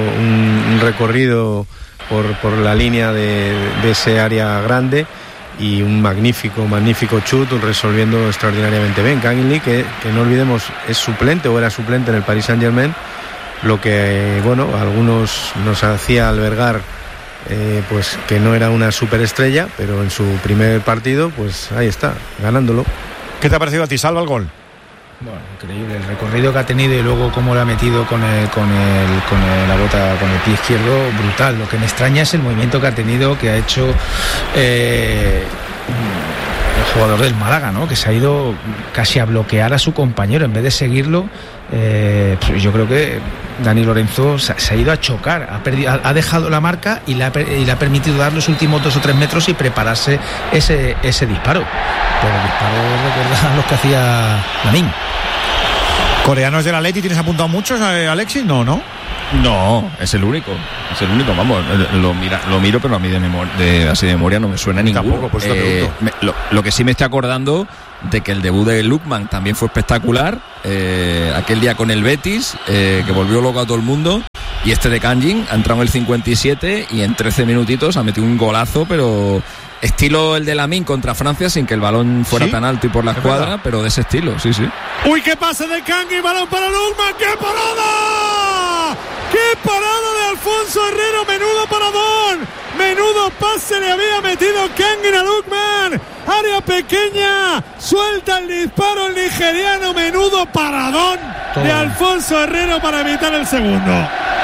un, un recorrido por, por la línea de, de ese área grande, y un magnífico, magnífico chut, resolviendo extraordinariamente bien. Kangin Lee, que, que no olvidemos, es suplente o era suplente en el Paris Saint-Germain, lo que, bueno, a algunos nos hacía albergar eh, pues que no era una superestrella, pero en su primer partido, pues ahí está, ganándolo. ¿Qué te ha parecido a ti, Salva, el gol? Bueno, increíble el recorrido que ha tenido y luego cómo lo ha metido con el, con el, con el, la bota, con el pie izquierdo, brutal. Lo que me extraña es el movimiento que ha tenido, que ha hecho eh, jugador del Málaga, ¿no? Que se ha ido casi a bloquear a su compañero en vez de seguirlo. Eh, pues yo creo que Dani Lorenzo se, se ha ido a chocar, ha, perdido, ha, ha dejado la marca y le, ha, y le ha permitido dar los últimos dos o tres metros y prepararse ese, ese disparo. Pero el disparo recuerda a los que hacía Lamin. ¿Coreanos del Atleti tienes apuntado muchos, Alexis? No, ¿no? No, es el único, es el único, vamos, lo, mira, lo miro, pero a mí de, memoria, de así de memoria no me suena ninguno. Tampoco, pues eh, me, lo, lo que sí me estoy acordando de que el debut de Lookman también fue espectacular, eh, aquel día con el Betis, eh, que volvió loco a todo el mundo, y este de Kangin ha entrado en el cincuenta y siete y en trece minutitos ha metido un golazo, pero estilo el de Lamin contra Francia, sin que el balón fuera ¿Sí? tan alto y por la escuadra, pero de ese estilo, sí, sí. Uy, qué pase de Kangin, balón para Lookman, ¡qué parada! ¡Qué parada de Alfonso Herrero! ¡Menudo paradón! ¡Menudo pase le había metido Kangin a Lookman! ¡Área pequeña! ¡Suelta el disparo el nigeriano! ¡Menudo paradón Todo. de Alfonso Herrero para evitar el segundo!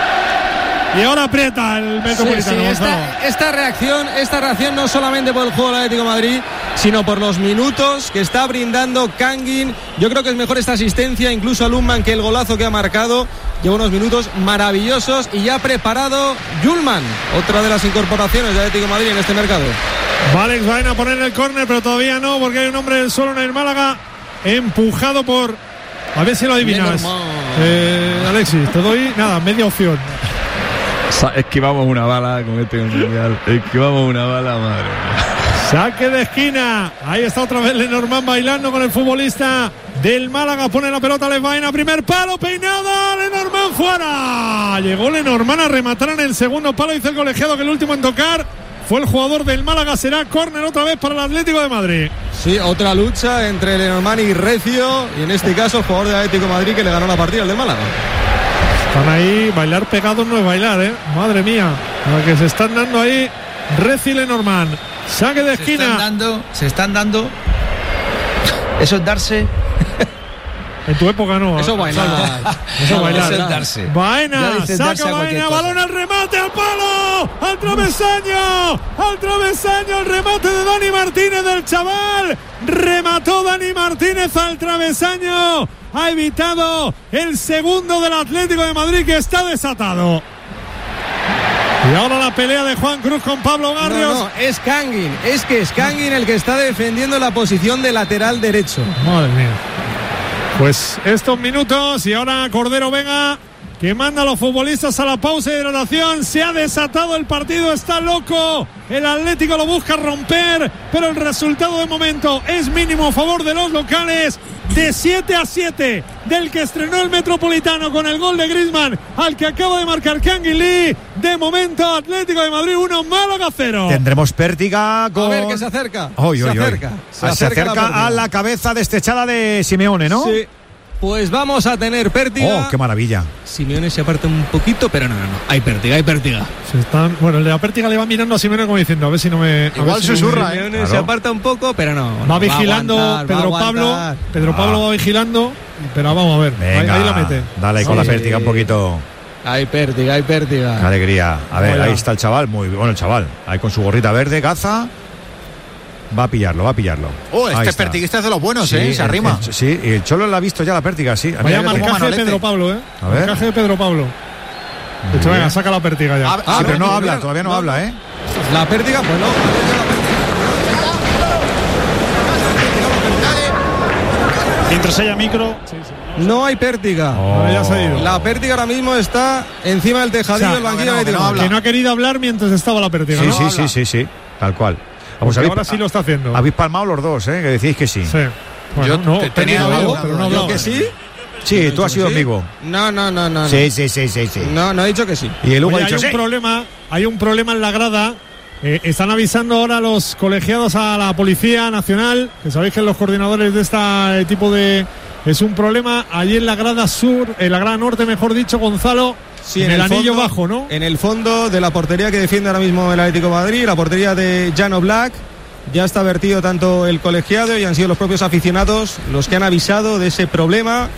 Y ahora aprieta el Metropolitano. Sí, sí, esta, esta reacción, esta reacción no solamente por el juego del Atlético de Madrid, sino por los minutos que está brindando Kangin. Yo creo que es mejor esta asistencia, incluso a Lookman, que el golazo que ha marcado. Lleva unos minutos maravillosos y ya ha preparado Yulman, otra de las incorporaciones del Atlético de Madrid en este mercado. Alex Baena a poner el córner, pero todavía no, porque hay un hombre del suelo en el Málaga, empujado por... A ver si lo adivinas. Eh, Alexis, te doy, nada, media opción. Esquivamos una bala con este mundial. Esquivamos una bala, madre mía. Saque de esquina. Ahí está otra vez Lenormand bailando con el futbolista del Málaga. Pone la pelota Alex Baena. Primer palo, peinada. Lenormand fuera. Llegó Lenormand a rematar en el segundo palo. Hizo el colegiado que el último en tocar fue el jugador del Málaga. Será córner otra vez para el Atlético de Madrid. Sí, otra lucha entre Lenormand y Recio. Y en este caso el jugador del Atlético de Madrid que le ganó la partida al del Málaga. Están ahí, bailar pegados no es bailar, ¿eh? Madre mía, lo que se están dando ahí Reci y Lenormand. Saque de esquina. Se están dando, se están dando. Eso es darse. En tu época no. Eso bailar. Eso bailar. Eso es darse. Baena, saca Baena, balón al remate, al palo, al travesaño, al travesaño, el remate de Dani Martínez del chaval. Remató Dani Martínez al travesaño. Ha evitado el segundo del Atlético de Madrid, que está desatado. Y ahora la pelea de Juan Cruz con Pablo Barrios. No, no, es Kangin, es que es Kangin el que está defendiendo la posición de lateral derecho. Madre mía. Pues estos minutos y ahora Cordero Vega, que manda a los futbolistas a la pausa de hidratación. Se ha desatado el partido, está loco. El Atlético lo busca romper, pero el resultado de momento es mínimo a favor de los locales. De siete a siete del que estrenó el Metropolitano con el gol de Griezmann al que acaba de marcar Kangin Lee. De momento Atlético de Madrid uno, Málaga cero. Tendremos pértiga con... A ver que se acerca. Oy, se, oy, acerca. Oy. se se acerca. Se acerca la a la cabeza destechada de Simeone, ¿no? Sí. Pues vamos a tener pértiga. Oh, qué maravilla. Simeone se aparta un poquito, pero no, no, no. Hay pértiga, hay pértiga. Se están, bueno, el de la pértiga le va mirando a Simeone como diciendo, a ver si no me... Igual si susurra, no me... ¿eh? Claro. Se aparta un poco, pero no. Va no, vigilando va aguantar, Pedro va Pablo. Pedro ah. Pablo va vigilando, pero vamos a ver. Venga, ahí, ahí la mete. Dale sí. Con la pértiga un poquito. Hay pértiga, hay pértiga. Qué alegría. A ver, Vaya. Ahí está el chaval, muy bueno el chaval. Ahí con su gorrita verde, caza. Va a pillarlo, va a pillarlo. Oh, este pertiguista es de los buenos, sí, ¿eh? Se arrima. El, sí, y el Cholo le ha visto ya la pértiga, sí. A Vaya marcaje de Pedro Pablo, ¿eh? A ver. Marcaje de Pedro Pablo. De hecho, venga, saca la pértiga ya. Ah, ah, sí, pero no habla, todavía no, no habla, ¿eh? La pértiga, pues no. Mientras haya micro. No hay pértiga. Oh. Ya se ha ido. La pértiga ahora mismo está encima del tejadillo, o sea, el banquillo no, de no, no, que no ha querido hablar mientras estaba la pértiga. Sí, ¿no? sí, no sí, sí, sí, tal cual. Vamos, habéis, ahora sí lo está haciendo. Habéis palmado los dos, ¿eh? Que decís que sí. Sí. Bueno, yo no, te, tenía algo, pero no ¿Yo que sí? Sí, tú has sido ¿Sí? amigo. No, no, no, no. Sí, sí, sí, sí, sí. No, no ha dicho que sí. Y el Hugo Oye, ha dicho hay un sí. problema, hay un problema en la grada. Eh, están avisando ahora los colegiados a la Policía Nacional, que sabéis que los coordinadores de este tipo de... Es un problema allí en la grada sur, en la grada norte, mejor dicho, Gonzalo, sí, en, en el, el anillo fondo, bajo, ¿no? En el fondo de la portería que defiende ahora mismo el Atlético de Madrid, la portería de Jan Oblak. Ya está vertido tanto el colegiado y han sido los propios aficionados los que han avisado de ese problema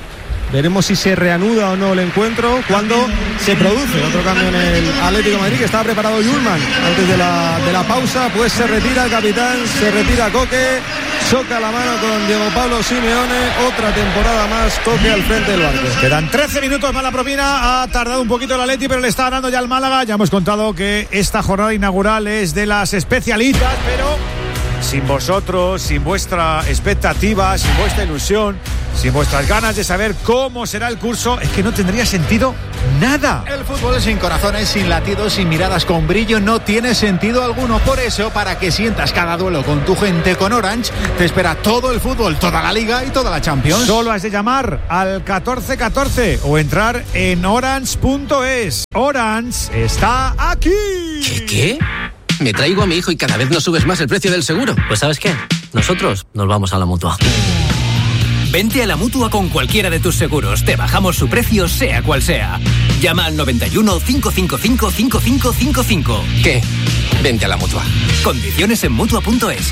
Veremos si se reanuda o no el encuentro cuando se produce otro cambio en el Atlético de Madrid, que estaba preparado Yulman antes de la, de la pausa. Pues se retira el capitán, se retira Coque, choca la mano con Diego Pablo Simeone. Otra temporada más Coque al frente del barco. Quedan trece minutos para la propina. Ha tardado un poquito el Atleti, pero le está ganando ya el Málaga. Ya hemos contado que esta jornada inaugural es de las especialitas, pero sin vosotros, sin vuestra expectativa, sin vuestra ilusión, sin vuestras ganas de saber cómo será el curso, es que no tendría sentido nada. El fútbol sin corazones, sin latidos, sin miradas con brillo no tiene sentido alguno. Por eso, para que sientas cada duelo con tu gente, con Orange te espera todo el fútbol, toda la Liga y toda la Champions. Solo has de llamar al catorce catorce o entrar en orange punto es. Orange está aquí. ¿Qué? ¿Qué? Me traigo a mi hijo y cada vez nos subes más el precio del seguro. Pues ¿sabes qué? Nosotros nos vamos a la Mutua. Vente a la Mutua con cualquiera de tus seguros. Te bajamos su precio, sea cual sea. Llama al noventa y uno, cinco cinco cinco, cinco cinco cinco cinco. ¿Qué? Vente a la Mutua. Condiciones en Mutua punto es.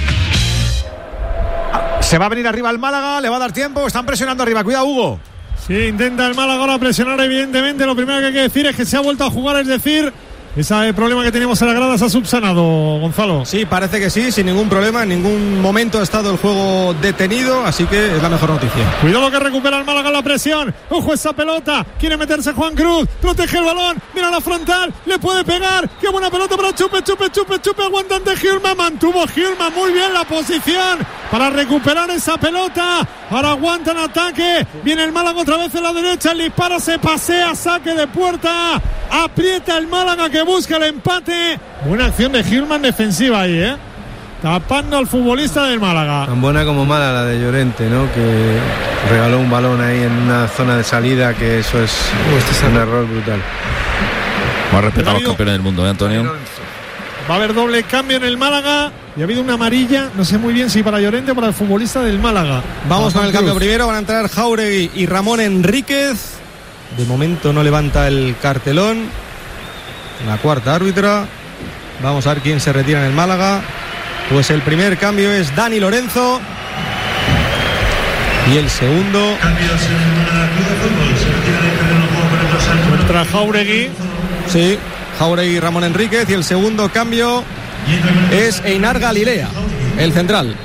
Se va a venir arriba el Málaga, le va a dar tiempo, están presionando arriba. Cuidado, Hugo. Sí, intenta el Málaga ahora presionar, evidentemente. Lo primero que hay que decir es que se ha vuelto a jugar, es decir, ese problema que teníamos en la grada se ha subsanado, Gonzalo. Sí, parece que sí, sin ningún problema. En ningún momento ha estado el juego detenido, así que es la mejor noticia. Cuidado que recupera el Málaga la presión. Ojo esa pelota, quiere meterse Juan Cruz, protege el balón, mira la frontal, le puede pegar. Qué buena pelota para Chupe, Chupe, Chupe, Chupe, aguantante Gilman. Mantuvo Gilman muy bien la posición para recuperar esa pelota. Ahora aguanta en ataque, viene el Málaga otra vez en la derecha, el disparo se pasea, saque de puerta. Aprieta el Málaga que busca el empate. Buena acción de Gilman defensiva ahí, ¿eh? Tapando al futbolista del Málaga. Tan buena como mala la de Llorente, ¿no? Que regaló un balón ahí en una zona de salida, que eso es, este es un error brutal. Más respetar a los campeones del mundo, ¿eh, Antonio? Va a haber doble cambio en el Málaga y ha habido una amarilla, no sé muy bien si para Llorente o para el futbolista del Málaga. Vamos con el cambio primero, van a entrar Jauregui y Ramón Enríquez. De momento no levanta el cartelón la cuarta árbitra. Vamos a ver quién se retira en el Málaga. Pues el primer cambio es Dani Lorenzo y el segundo contra Jauregui. Sí, Jauregui y Ramón Enríquez. Y el segundo cambio es Einar Galilea, el central.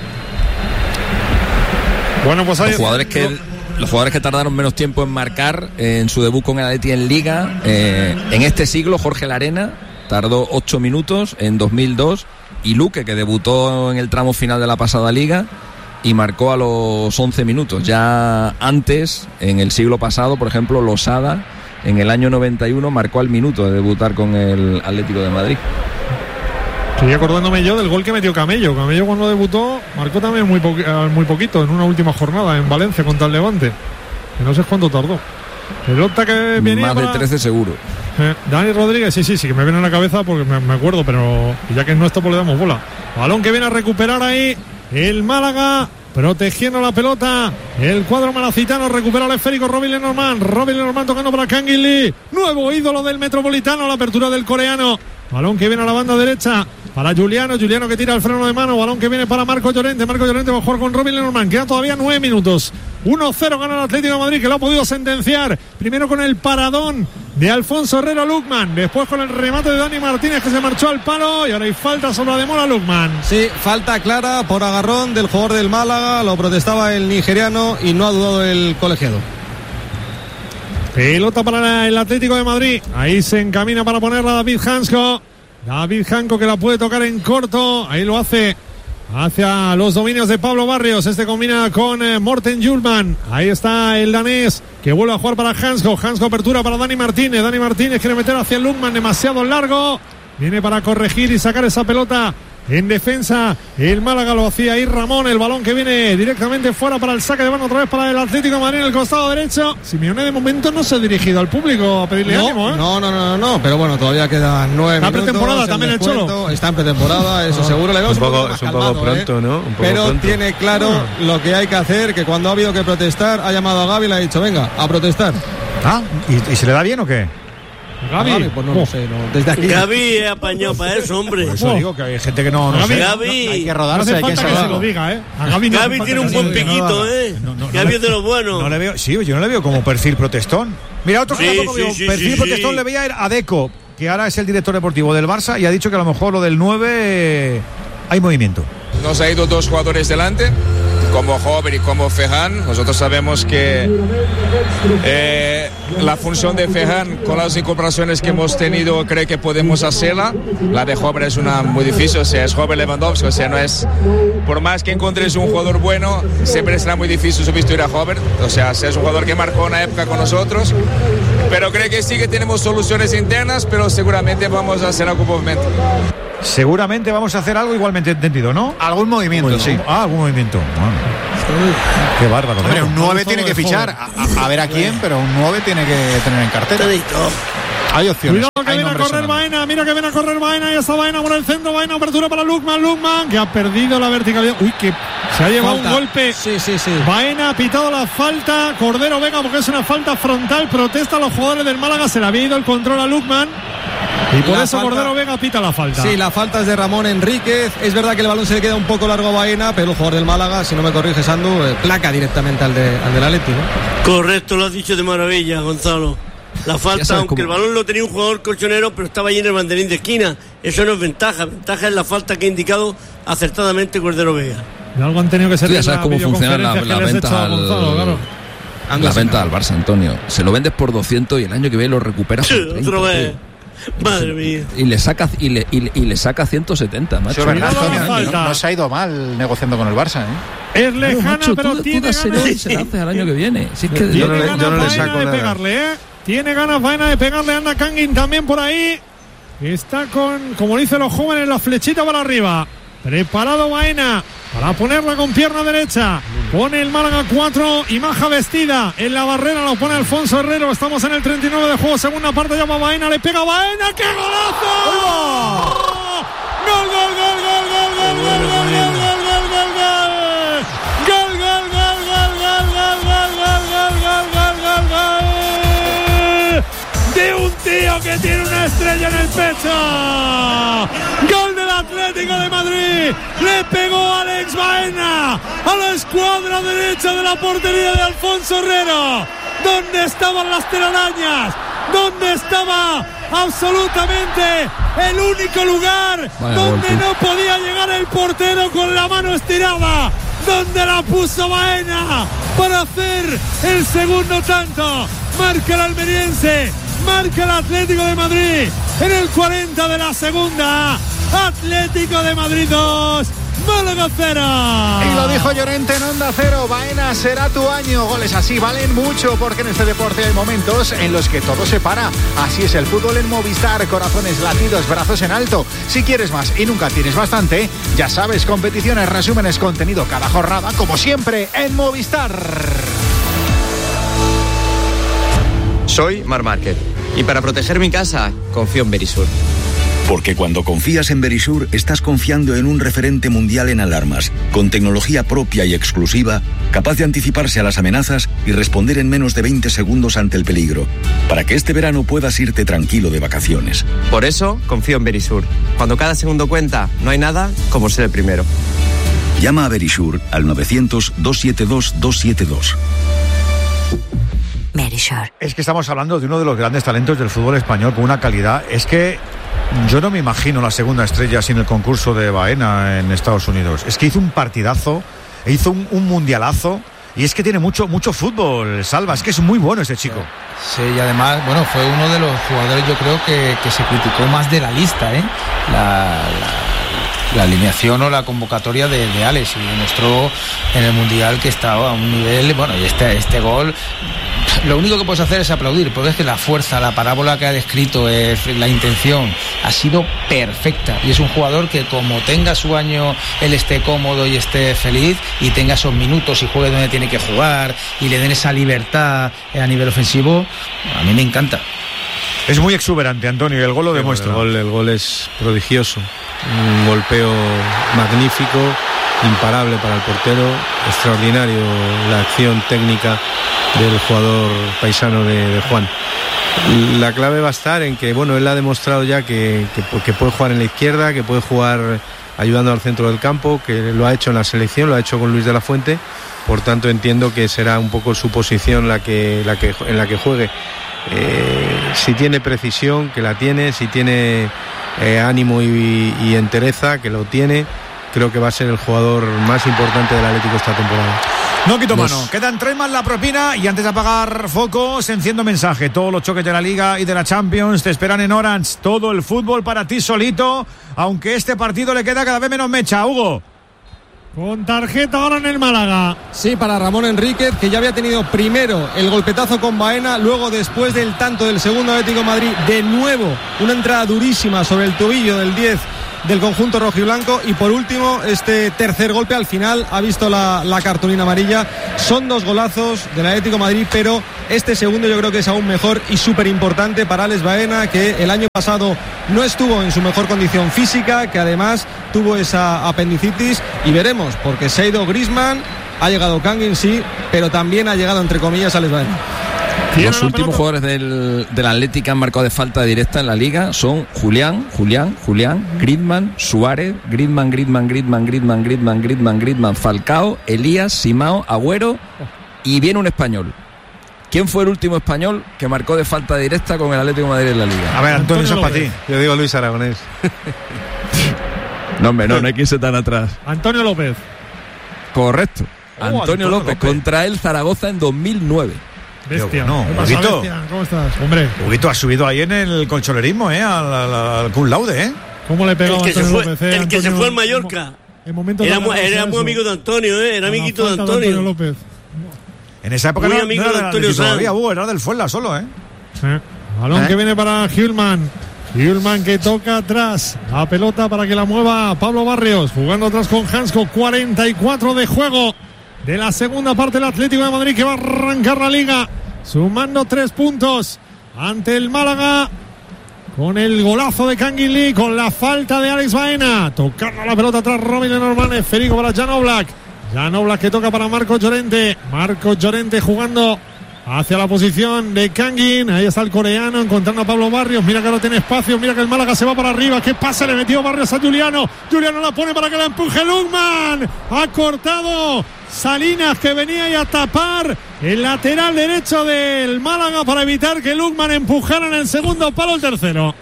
Bueno, pues hay los jugadores que Los jugadores que tardaron menos tiempo en marcar eh, en su debut con el Atleti en Liga, eh, en este siglo, Jorge Larena tardó ocho minutos en dos mil dos, y Luque, que debutó en el tramo final de la pasada Liga y marcó a los once minutos. Ya antes, en el siglo pasado, por ejemplo, Losada en el año noventa y uno marcó al minuto de debutar con el Atlético de Madrid. Estoy acordándome yo del gol que metió Camello. Camello cuando debutó marcó también muy, po- muy poquito en una última jornada en Valencia contra el Levante. Que no sé cuánto tardó. Pelota que venía más de para... trece seguro. Eh, Dani Rodríguez, sí, sí, sí, que me viene a la cabeza porque me, me acuerdo, pero ya que no está, pues le damos bola. Balón que viene a recuperar ahí el Málaga, protegiendo la pelota. El cuadro malacitano recupera el esférico. Robin Lenormand. Robin Lenormand tocando para Kangin Lee. Nuevo ídolo del Metropolitano. La apertura del coreano. Balón que viene a la banda derecha para Juliano. Juliano que tira el freno de mano. Balón que viene para Marco Llorente. Marco Llorente va a jugar con Robin Lenormand. Quedan todavía nueve minutos. uno cero gana el Atlético de Madrid, que lo ha podido sentenciar. Primero con el paradón de Alfonso Herrero Lukman. Después con el remate de Dani Martínez, que se marchó al palo. Y ahora hay falta sobre la de Mola Lukman. Sí, falta clara por agarrón del jugador del Málaga. Lo protestaba el nigeriano y no ha dudado el colegiado. Pelota para el Atlético de Madrid. Ahí se encamina para ponerla David Hansko. David Hansko que la puede tocar en corto. Ahí lo hace hacia los dominios de Pablo Barrios. Este combina con eh, Morten Julman. Ahí está el danés que vuelve a jugar para Hansko. Hansko apertura para Dani Martínez. Dani Martínez quiere meter hacia Lukman, demasiado largo. Viene para corregir y sacar esa pelota en defensa. El Málaga lo hacía ahí Ramón. El balón que viene directamente fuera para el saque de mano otra vez para el Atlético de Madrid en el costado derecho. Simeone de momento no se ha dirigido al público a pedirle no, ánimo, ¿eh? No, no, no, no, pero bueno, todavía quedan nueve Está minutos. Está pretemporada también el Cholo. Está en pretemporada, eso no. seguro. Le vemos un poco, un poco, es un poco calmado, pronto, ¿eh? ¿no? Un poco pero pronto. Tiene claro no. lo que hay que hacer, que cuando ha habido que protestar, ha llamado a Gavi y le ha dicho, venga, a protestar. Ah, ¿y, y se le da bien o qué? Gavi, Gavi, pues no lo sé, no. Desde aquí. Gavi es apañado para eso, hombre. Por eso digo que hay gente que no, no Gavi, sé. Gavi. Hay que No rodarse, hace hay que falta que se saberlo. lo diga, ¿eh? A Gavi, no hace Gavi falta tiene que un se lo buen diga. piquito, ¿eh? No, no, no Gavi le- es de los buenos. No le veo, sí, yo no le veo como perfil protestón. Mira, otro que Sí, tampoco sí, veo sí, perfil sí, protestón sí. le veía a Deco, que ahora es el director deportivo del Barça y ha dicho que a lo mejor lo del nueve eh, hay movimiento. Nos ha ido dos jugadores delante, como Hover y como Ferran. Nosotros sabemos que eh, la función de Ferran, con las incorporaciones que hemos tenido, creo que podemos hacerla. La de Hover es una muy difícil, o sea, es Hover Lewandowski, o sea, no es... Por más que encontres un jugador bueno, siempre será muy difícil sustituir a Hover. O sea, es un jugador que marcó una época con nosotros. Pero creo que sí que tenemos soluciones internas, pero seguramente vamos a hacer algún movimiento. Seguramente vamos a hacer algo igualmente entendido, ¿no? Algún movimiento, Bueno, sí. Ah, algún movimiento. Bueno. Qué bárbaro. Hombre, Deco. un nueve tiene que fichar. A, a- a ver a quién, pero un nueve tiene que tener en cartera. Hay opciones. Cuidado que hay viene a nombres correr sonando. Baena, mira que viene a correr Baena y está Baena por el centro, Baena, apertura para Lukman, Lukman, que ha perdido la verticalidad. Uy, que se ha llevado Falta. un golpe. Sí, sí, sí. Baena ha pitado la falta, Cordero Vega, porque es una falta frontal, protesta a los jugadores del Málaga, se le había ido el control a Lukman y por La eso falta- Cordero Vega pita la falta. Sí, la falta es de Ramón Enríquez. Es verdad que el balón se le queda un poco largo a Baena, pero el jugador del Málaga, si no me corrige Sandu, eh, placa directamente al, de, al del Atleti, ¿no? Correcto, lo has dicho de maravilla, Gonzalo. La Ya falta, sabes aunque cómo- el balón lo tenía un jugador colchonero, pero estaba ahí en el banderín de esquina. Eso no es ventaja. Ventaja es la falta que ha indicado acertadamente Cordero Vega. De algo han tenido que ser Tú ya las sabes cómo funcionan las videoconferencias que les he hecho ventas a al, Gonzalo, claro. las ventas al Barça, Antonio. Se lo vendes por doscientos y el año que viene lo recuperas por treinta, Otra vez. tío. Madre mía. Y le saca y le, y le, y le saca ciento setenta, macho. Eso es verdad, Cuidado, Antonio, falta. no, no se ha ido mal negociando con el Barça, ¿eh? Es Claro, lejana, macho, pero tú- tiene tú dáselo ganas. y se la hace al año que viene. Si es que Tiene Yo no le- ganas yo no le Baena saco de nada. pegarle, ¿eh? Tiene ganas Baena de pegarle, anda Kangin también por ahí. Está con, como dicen los jóvenes, la flechita para arriba. Preparado Baena para ponerla con pierna derecha. Pone el Málaga cuatro y Maja vestida. En la barrera lo pone Alfonso Herrero. Estamos en el treinta y nueve de juego. Segunda parte, llama Baena. Le pega Baena. ¡Qué golazo! ¡Gol, gol, gol, gol, gol, gol, gol, gol, gol, gol, gol, gol, gol! ¡Gol, gol, gol, gol, gol, gol, gol, gol, gol, gol, gol, gol, gol! De un tío que tiene una estrella en el pecho. Gol del Atlético de Madrid. Le pegó Alex Baena a la escuadra derecha de la portería de Alfonso Herrero. ¿Dónde estaban las telarañas? ¿Dónde estaba absolutamente el único lugar Vaya donde golpe. no podía llegar el portero con la mano estirada? Donde la puso Baena para hacer el segundo tanto. Marca el almeriense, marca el Atlético de Madrid en el cuarenta de la segunda. Atlético de Madrid dos, Málaga cero. Y lo dijo Llorente en Onda Cero, Baena, será tu año. Goles así valen mucho porque en este deporte hay momentos en los que todo se para. Así es el fútbol en Movistar, corazones latidos, brazos en alto. Si quieres más y nunca tienes bastante, ya sabes, competiciones, resúmenes, contenido cada jornada, como siempre, en Movistar. Soy Mar Márquez y para proteger mi casa confío en Verisur. Porque cuando confías en Verisur, estás confiando en un referente mundial en alarmas, con tecnología propia y exclusiva, capaz de anticiparse a las amenazas y responder en menos de veinte segundos ante el peligro, para que este verano puedas irte tranquilo de vacaciones. Por eso confío en Verisur. Cuando cada segundo cuenta, no hay nada como ser el primero. Llama a Verisur al novecientos, doscientos setenta y dos, doscientos setenta y dos. Verisur. Es que estamos hablando de uno de los grandes talentos del fútbol español con una calidad. Es que yo no me imagino la segunda estrella sin el concurso de Baena en Estados Unidos. Es que hizo un partidazo, hizo un, un mundialazo y es que tiene mucho mucho fútbol, Salva. Es que es muy bueno ese chico. Sí, y además, bueno, fue uno de los jugadores, yo creo que, que se criticó más de la lista, ¿eh? La, la, la alineación o la convocatoria de, de Alex, y demostró en el Mundial que estaba a un nivel, bueno, y este, este gol, lo único que puedes hacer es aplaudir, porque es que la fuerza, la parábola que ha descrito, es, la intención, ha sido perfecta, y es un jugador que como tenga su año, él esté cómodo y esté feliz, y tenga esos minutos y juegue donde tiene que jugar, y le den esa libertad a nivel ofensivo, a mí me encanta. Es muy exuberante, Antonio, y el gol lo demuestra. El gol, el gol es prodigioso, un golpeo magnífico, imparable para el portero, extraordinario la acción técnica del jugador paisano de, de Juan. La clave va a estar en que, bueno, él ha demostrado ya que, que, que puede jugar en la izquierda, que puede jugar ayudando al centro del campo, que lo ha hecho en la selección, lo ha hecho con Luis de la Fuente. Por tanto, entiendo que será un poco su posición la que, la que, en la que juegue. Eh, si tiene precisión, que la tiene, si tiene eh, ánimo y, y entereza, que lo tiene, creo que va a ser el jugador más importante del Atlético esta temporada. No quito mano, los... quedan tres más la propina y antes de apagar focos enciendo mensaje. Todos los choques de la Liga y de la Champions te esperan en Orange. Todo el fútbol para ti solito, aunque este partido le queda cada vez menos mecha. Hugo. Con tarjeta ahora en el Málaga. Sí, para Ramón Enríquez, que ya había tenido primero el golpetazo con Baena, luego después del tanto del segundo Atlético de Madrid, de nuevo una entrada durísima sobre el tobillo del diez del conjunto rojiblanco y por último este tercer golpe al final ha visto la, la cartulina amarilla. Son dos golazos del Atlético de Madrid, pero este segundo yo creo que es aún mejor y súper importante para Alex Baena, que el año pasado no estuvo en su mejor condición física, que además tuvo esa apendicitis, y veremos, porque se ha ido Griezmann, ha llegado Kangin, sí, pero también ha llegado entre comillas Alex Baena. Los últimos jugadores del, del Atlético que han marcado de falta directa en la Liga son Julián, Julián, Julián, Griezmann, Suárez, Griezmann, Griezmann, Griezmann, Griezmann, Griezmann, Griezmann, Griezmann, Falcao, Elías, Simao, Agüero y viene un español. ¿Quién fue el último español que marcó de falta directa con el Atlético de Madrid en la Liga? A ver, Antonio, eso es para ti. Yo digo Luis Aragonés. No, hombre, no, no hay que irse tan atrás. Antonio López. Correcto. Oh, Antonio, Antonio López, López contra el Zaragoza en dos mil nueve. Bestia. No, ¿Qué pasa, Huguito. bestia? ¿Cómo estás? Hombre. Huguito ha subido ahí en el colchonerismo, ¿eh? Al, al, al cum laude, ¿eh? ¿Cómo le pegó el que, Antonio se fue, López, eh? el que Antonio, se fue al Mallorca. En momento era, muy, era muy amigo de Antonio, ¿eh? Era amiguito de Antonio. de Antonio López. En esa época muy no, amigo no de era Antonio del Sanz. todavía, Hugo, era del Fuenla solo, ¿eh? Sí. Balón ¿Eh? que viene para Hjulman. Hjulman que toca atrás. La pelota para que la mueva Pablo Barrios. Jugando atrás con Hansko. cuarenta y cuatro de juego de la segunda parte del Atlético de Madrid, que va a arrancar la Liga. Sumando tres puntos ante el Málaga. Con el golazo de Kangin Lee. Con la falta de Alex Baena. Tocando la pelota atrás Robin Lenormand. Esférico para Jan Oblak. Jan Oblak que toca para Marcos Llorente. Marcos Llorente jugando hacia la posición de Kangin. Ahí está el coreano encontrando a Pablo Barrios. Mira que ahora tiene espacio. Mira que el Málaga se va para arriba. ¿Qué pasa? Le metió Barrios a Juliano. Juliano la pone para que la empuje Lukman. Ha cortado Salinas, que venía ahí a tapar el lateral derecho del Málaga para evitar que Lukman empujara en el segundo palo el tercero.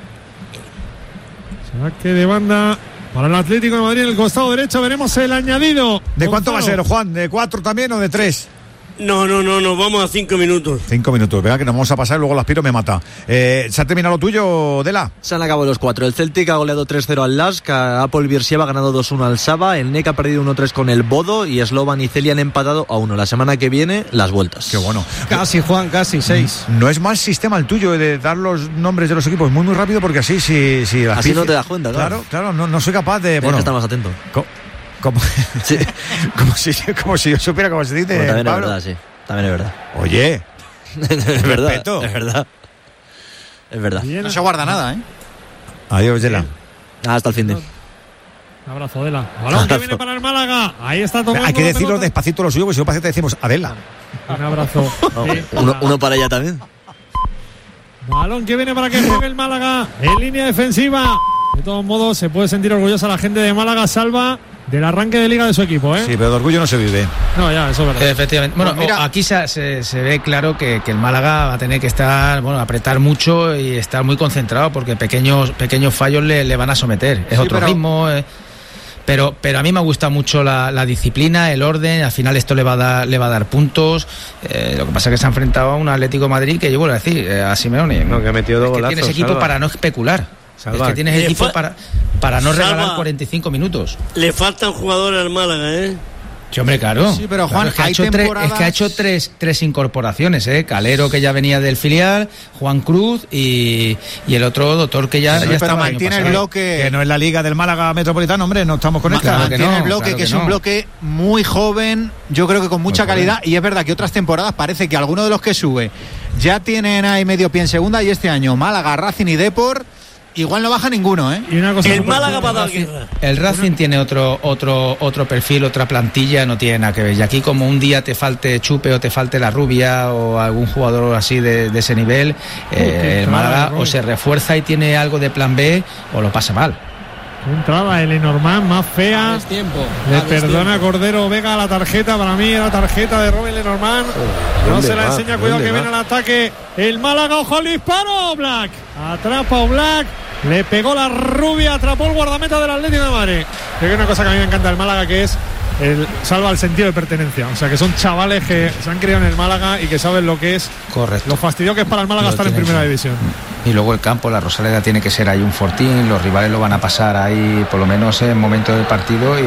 Saque de banda para el Atlético de Madrid en el costado derecho. Veremos el añadido. ¿De cuánto Gonzalo. va a ser, Juan? ¿De cuatro también o de tres? No, no, no, no, vamos a cinco minutos. Cinco minutos, vea que nos vamos a pasar y luego el aspiro me mata. Eh, ¿Se ha terminado lo tuyo, Dela? Se han acabado los cuatro. El Celtic ha goleado tres cero al Lask, Apol Beersheva ha ganado dos uno al Saba, el N E C ha perdido uno tres con el Bodo y Slovan y Celia han empatado a uno. La semana que viene, las vueltas. Qué bueno. Casi, Juan, casi, seis. No es mal sistema el tuyo de dar los nombres de los equipos muy, muy rápido, porque así, si... si así no te das cuenta, claro. Claro, claro, no, no soy capaz de... Tienes bueno, que estar más atento. Co- como, sí. como, si, como si yo supiera cómo se dice, bueno, también Pablo. es verdad, sí. También es verdad. Oye, es verdad, respeto. es verdad. Es verdad. Bien, no se guarda nada, ¿eh? Adiós, Dela. Hasta el fin de. Un abrazo, Adela. Balón que viene para el Málaga. Ahí está tomando. Hay que la decirlo pelota. despacito lo suyo, porque si no parece que te decimos Adela. Un abrazo. No, Sí. uno, uno para ella también. Balón que viene para que juegue el Málaga en línea defensiva. De todos modos, se puede sentir orgullosa la gente de Málaga, Salva, del arranque de liga de su equipo, ¿eh? Sí, pero de orgullo no se vive. No, ya, eso es verdad. Efectivamente. Bueno, Pues mira, aquí se, se, se ve claro que, que el Málaga va a tener que estar, bueno, apretar mucho y estar muy concentrado, porque pequeños pequeños fallos le, le van a someter. Es Sí, otro pero... ritmo. Eh, pero pero a mí me gusta mucho la, la disciplina, el orden. Al final esto le va a dar, le va a dar puntos. Eh, lo que pasa es que se ha enfrentado a un Atlético de Madrid que yo vuelvo a decir, eh, a Simeone. No, que ha metido dos es que golazos, tienes equipo Salva. para no especular. Salva. Es que tienes Le equipo fa- para, para no Salva. regalar cuarenta y cinco minutos. Le faltan jugadores al Málaga, ¿eh? Sí, hombre, claro. Sí, pero, Juan, Claro, es que ha hay hecho, tres, temporadas- es que ha hecho tres, tres incorporaciones, ¿eh? Calero, que ya venía del filial, Juan Cruz y, y el otro doctor que ya, Sí, ya pero estaba el año mantiene el pasado. bloque. Que no es la liga del Málaga Metropolitano, hombre, no estamos con Ma- esta. claro que Mantiene no, el bloque, claro que, que es no. un bloque muy joven, yo creo que con mucha Muy joven. calidad, y es verdad que otras temporadas parece que alguno de los que sube ya tienen ahí medio pie en segunda, y este año Málaga, Racing y Depor igual no baja ninguno, ¿eh? Y una cosa el Málaga va a dar guerra. El Racing tiene otro otro otro perfil, otra plantilla, no tiene nada que ver. Y aquí como un día te falte Chupe o te falte la Rubia o algún jugador así de, de ese nivel, eh, el Málaga o se refuerza y tiene algo de plan B o lo pasa mal. Entrada el Lenormand más fea. Es tiempo. Le perdona a Cordero Vega la tarjeta. Para mí era tarjeta de Robin Lenormand. Oh, no se la va? enseña. Cuidado que va? viene al ataque el Málaga. Ojo al disparo. Black. Atrapa a Black. Le pegó la Rubia. Atrapó el guardameta del Atlético de Madrid. Creo que una cosa que a mí me encanta del Málaga que es el salva el sentido de pertenencia. O sea que son chavales que se han criado en el Málaga y que saben lo que es. Correcto. Lo fastidio que es para el Málaga lo estar en primera que... división. Y luego el campo, la Rosaleda tiene que ser ahí un fortín, los rivales lo van a pasar ahí por lo menos en momento del partido y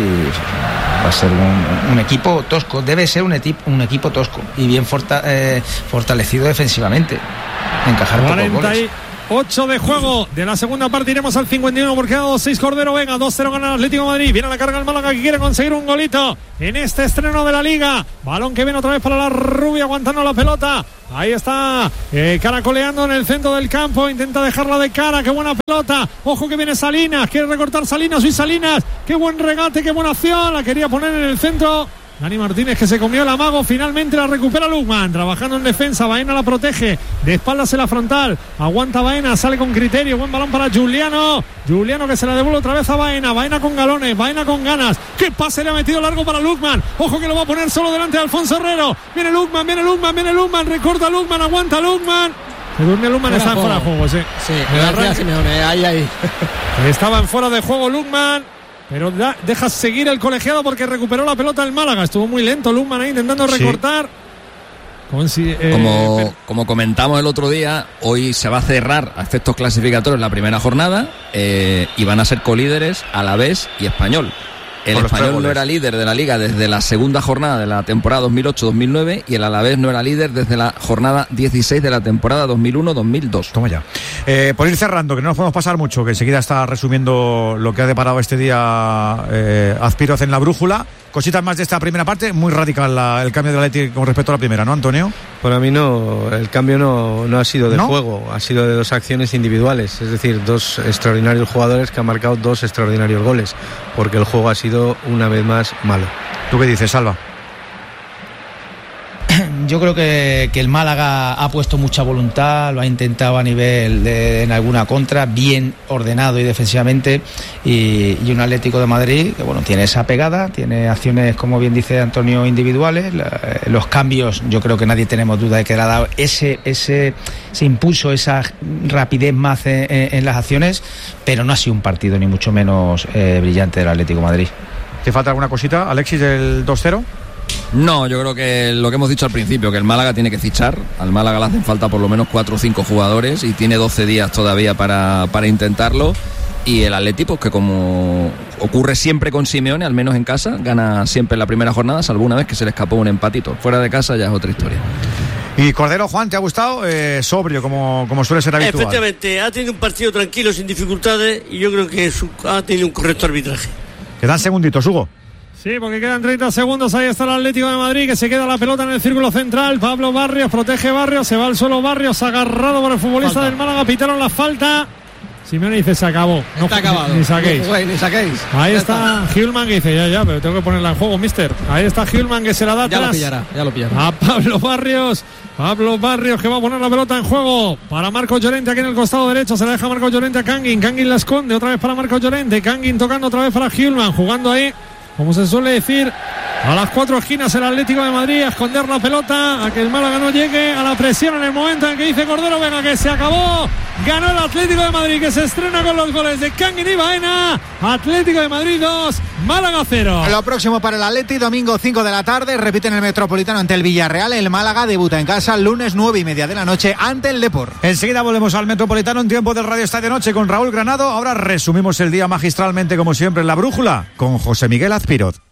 va a ser un, un equipo tosco, debe ser un, etip, un equipo tosco y bien forta, eh, fortalecido defensivamente, encajar pocos goles. ocho de juego de la segunda parte, iremos al cincuenta y uno porque ha dado seis Cordero Vega, dos cero gana el Atlético de Madrid, viene a la carga el Málaga que quiere conseguir un golito en este estreno de la Liga, balón que viene otra vez para la Rubia aguantando la pelota, ahí está eh, caracoleando en el centro del campo, intenta dejarla de cara, qué buena pelota, ojo que viene Salinas, quiere recortar Salinas, y Salinas, qué buen regate, qué buena acción, la quería poner en el centro. Dani Martínez que se comió el amago, finalmente la recupera Lukman, trabajando en defensa, Baena la protege, de espaldas en la frontal, aguanta Baena, sale con criterio, buen balón para Juliano, Juliano que se la devuelve otra vez a Baena, Baena con galones, Baena con ganas, qué pase le ha metido largo para Lukman, ojo que lo va a poner solo delante de Alfonso Herrero, viene Lukman, viene Lukman, viene Lukman, recorta Lukman, aguanta Lukman, se durmió Lukman, está en fuera de juego, sí. Sí, gracias Simeone, ahí, ahí. Estaba en fuera de juego Lukman. Pero da, deja seguir el colegiado porque recuperó la pelota el Málaga. Estuvo muy lento Lukman ahí intentando recortar. Sí. Como, si, eh, como, pero... como comentamos el otro día, hoy se va a cerrar a efectos clasificatorios la primera jornada eh, y van a ser colíderes Alavés y Español. El Español no era líder de la Liga desde la segunda jornada de la temporada dos mil ocho dos mil nueve y el Alavés no era líder desde la jornada dieciséis de la temporada dos mil uno dos mil dos. Toma ya. Eh, por ir cerrando, que no nos podemos pasar mucho, que enseguida está resumiendo lo que ha deparado este día eh, Azpiroz en la brújula. Cositas más de esta primera parte, muy radical la, el cambio del Atlético con respecto a la primera, ¿no, Antonio? Para mí no, el cambio no, no ha sido de ¿No? juego, ha sido de dos acciones individuales, es decir, dos extraordinarios jugadores que han marcado dos extraordinarios goles, porque el juego ha sido una vez más malo. ¿Tú qué dices, Salva? Yo creo que, que el Málaga ha puesto mucha voluntad, lo ha intentado a nivel de, en alguna contra, bien ordenado y defensivamente, y, y un Atlético de Madrid que bueno, tiene esa pegada, tiene acciones, como bien dice Antonio, individuales, la, los cambios, yo creo que nadie tenemos duda de que le ha dado ese, ese, ese impulso, esa rapidez más en, en, en las acciones, pero no ha sido un partido ni mucho menos eh, brillante del Atlético de Madrid. ¿Te falta alguna cosita, Alexis, del dos cero? No, yo creo que lo que hemos dicho al principio, que el Málaga tiene que fichar. Al Málaga le hacen falta por lo menos cuatro o cinco jugadores y tiene doce días todavía para, para intentarlo. Y el Atlético, que como ocurre siempre con Simeone, al menos en casa, gana siempre en la primera jornada, salvo una vez que se le escapó un empatito. Fuera de casa ya es otra historia. Y Cordero, Juan, ¿te ha gustado? Eh, sobrio, como, como suele ser habitual. Efectivamente, ha tenido un partido tranquilo, sin dificultades, y yo creo que su, ha tenido un correcto arbitraje. Quedan segunditos, Hugo. Sí, porque quedan treinta segundos, ahí está el Atlético de Madrid que se queda la pelota en el círculo central, Pablo Barrios, protege Barrios, se va al suelo Barrios, agarrado por el futbolista falta del Málaga, pitaron la falta, Simeone dice se acabó, no, está acabado, ni, ni saquéis, Güey, ni saquéis. Ahí ya está, está Hjulman que dice ya, ya, pero tengo que ponerla en juego, mister, ahí está Hjulman que se la da ya atrás, lo pillará, ya lo pillará. A Pablo Barrios, Pablo Barrios que va a poner la pelota en juego para Marcos Llorente aquí en el costado derecho, se la deja Marcos Llorente a Kangin, Kangin la esconde, otra vez para Marcos Llorente, Kangin tocando otra vez para Hjulman, jugando ahí, como se suele decir, a las cuatro esquinas el Atlético de Madrid, a esconder la pelota, a que el Málaga no llegue a la presión en el momento en que dice Cordero, venga que se acabó, ganó el Atlético de Madrid que se estrena con los goles de Kangin y Baena, Atlético de Madrid dos, Málaga cero. Lo próximo para el Atleti, domingo cinco de la tarde, repite en el Metropolitano ante el Villarreal, el Málaga debuta en casa lunes nueve y media de la noche ante el Depor. Enseguida volvemos al Metropolitano en tiempo del Radio Estadio Noche con Raúl Granado, ahora resumimos el día magistralmente como siempre en la brújula con José Miguel Azpiroz.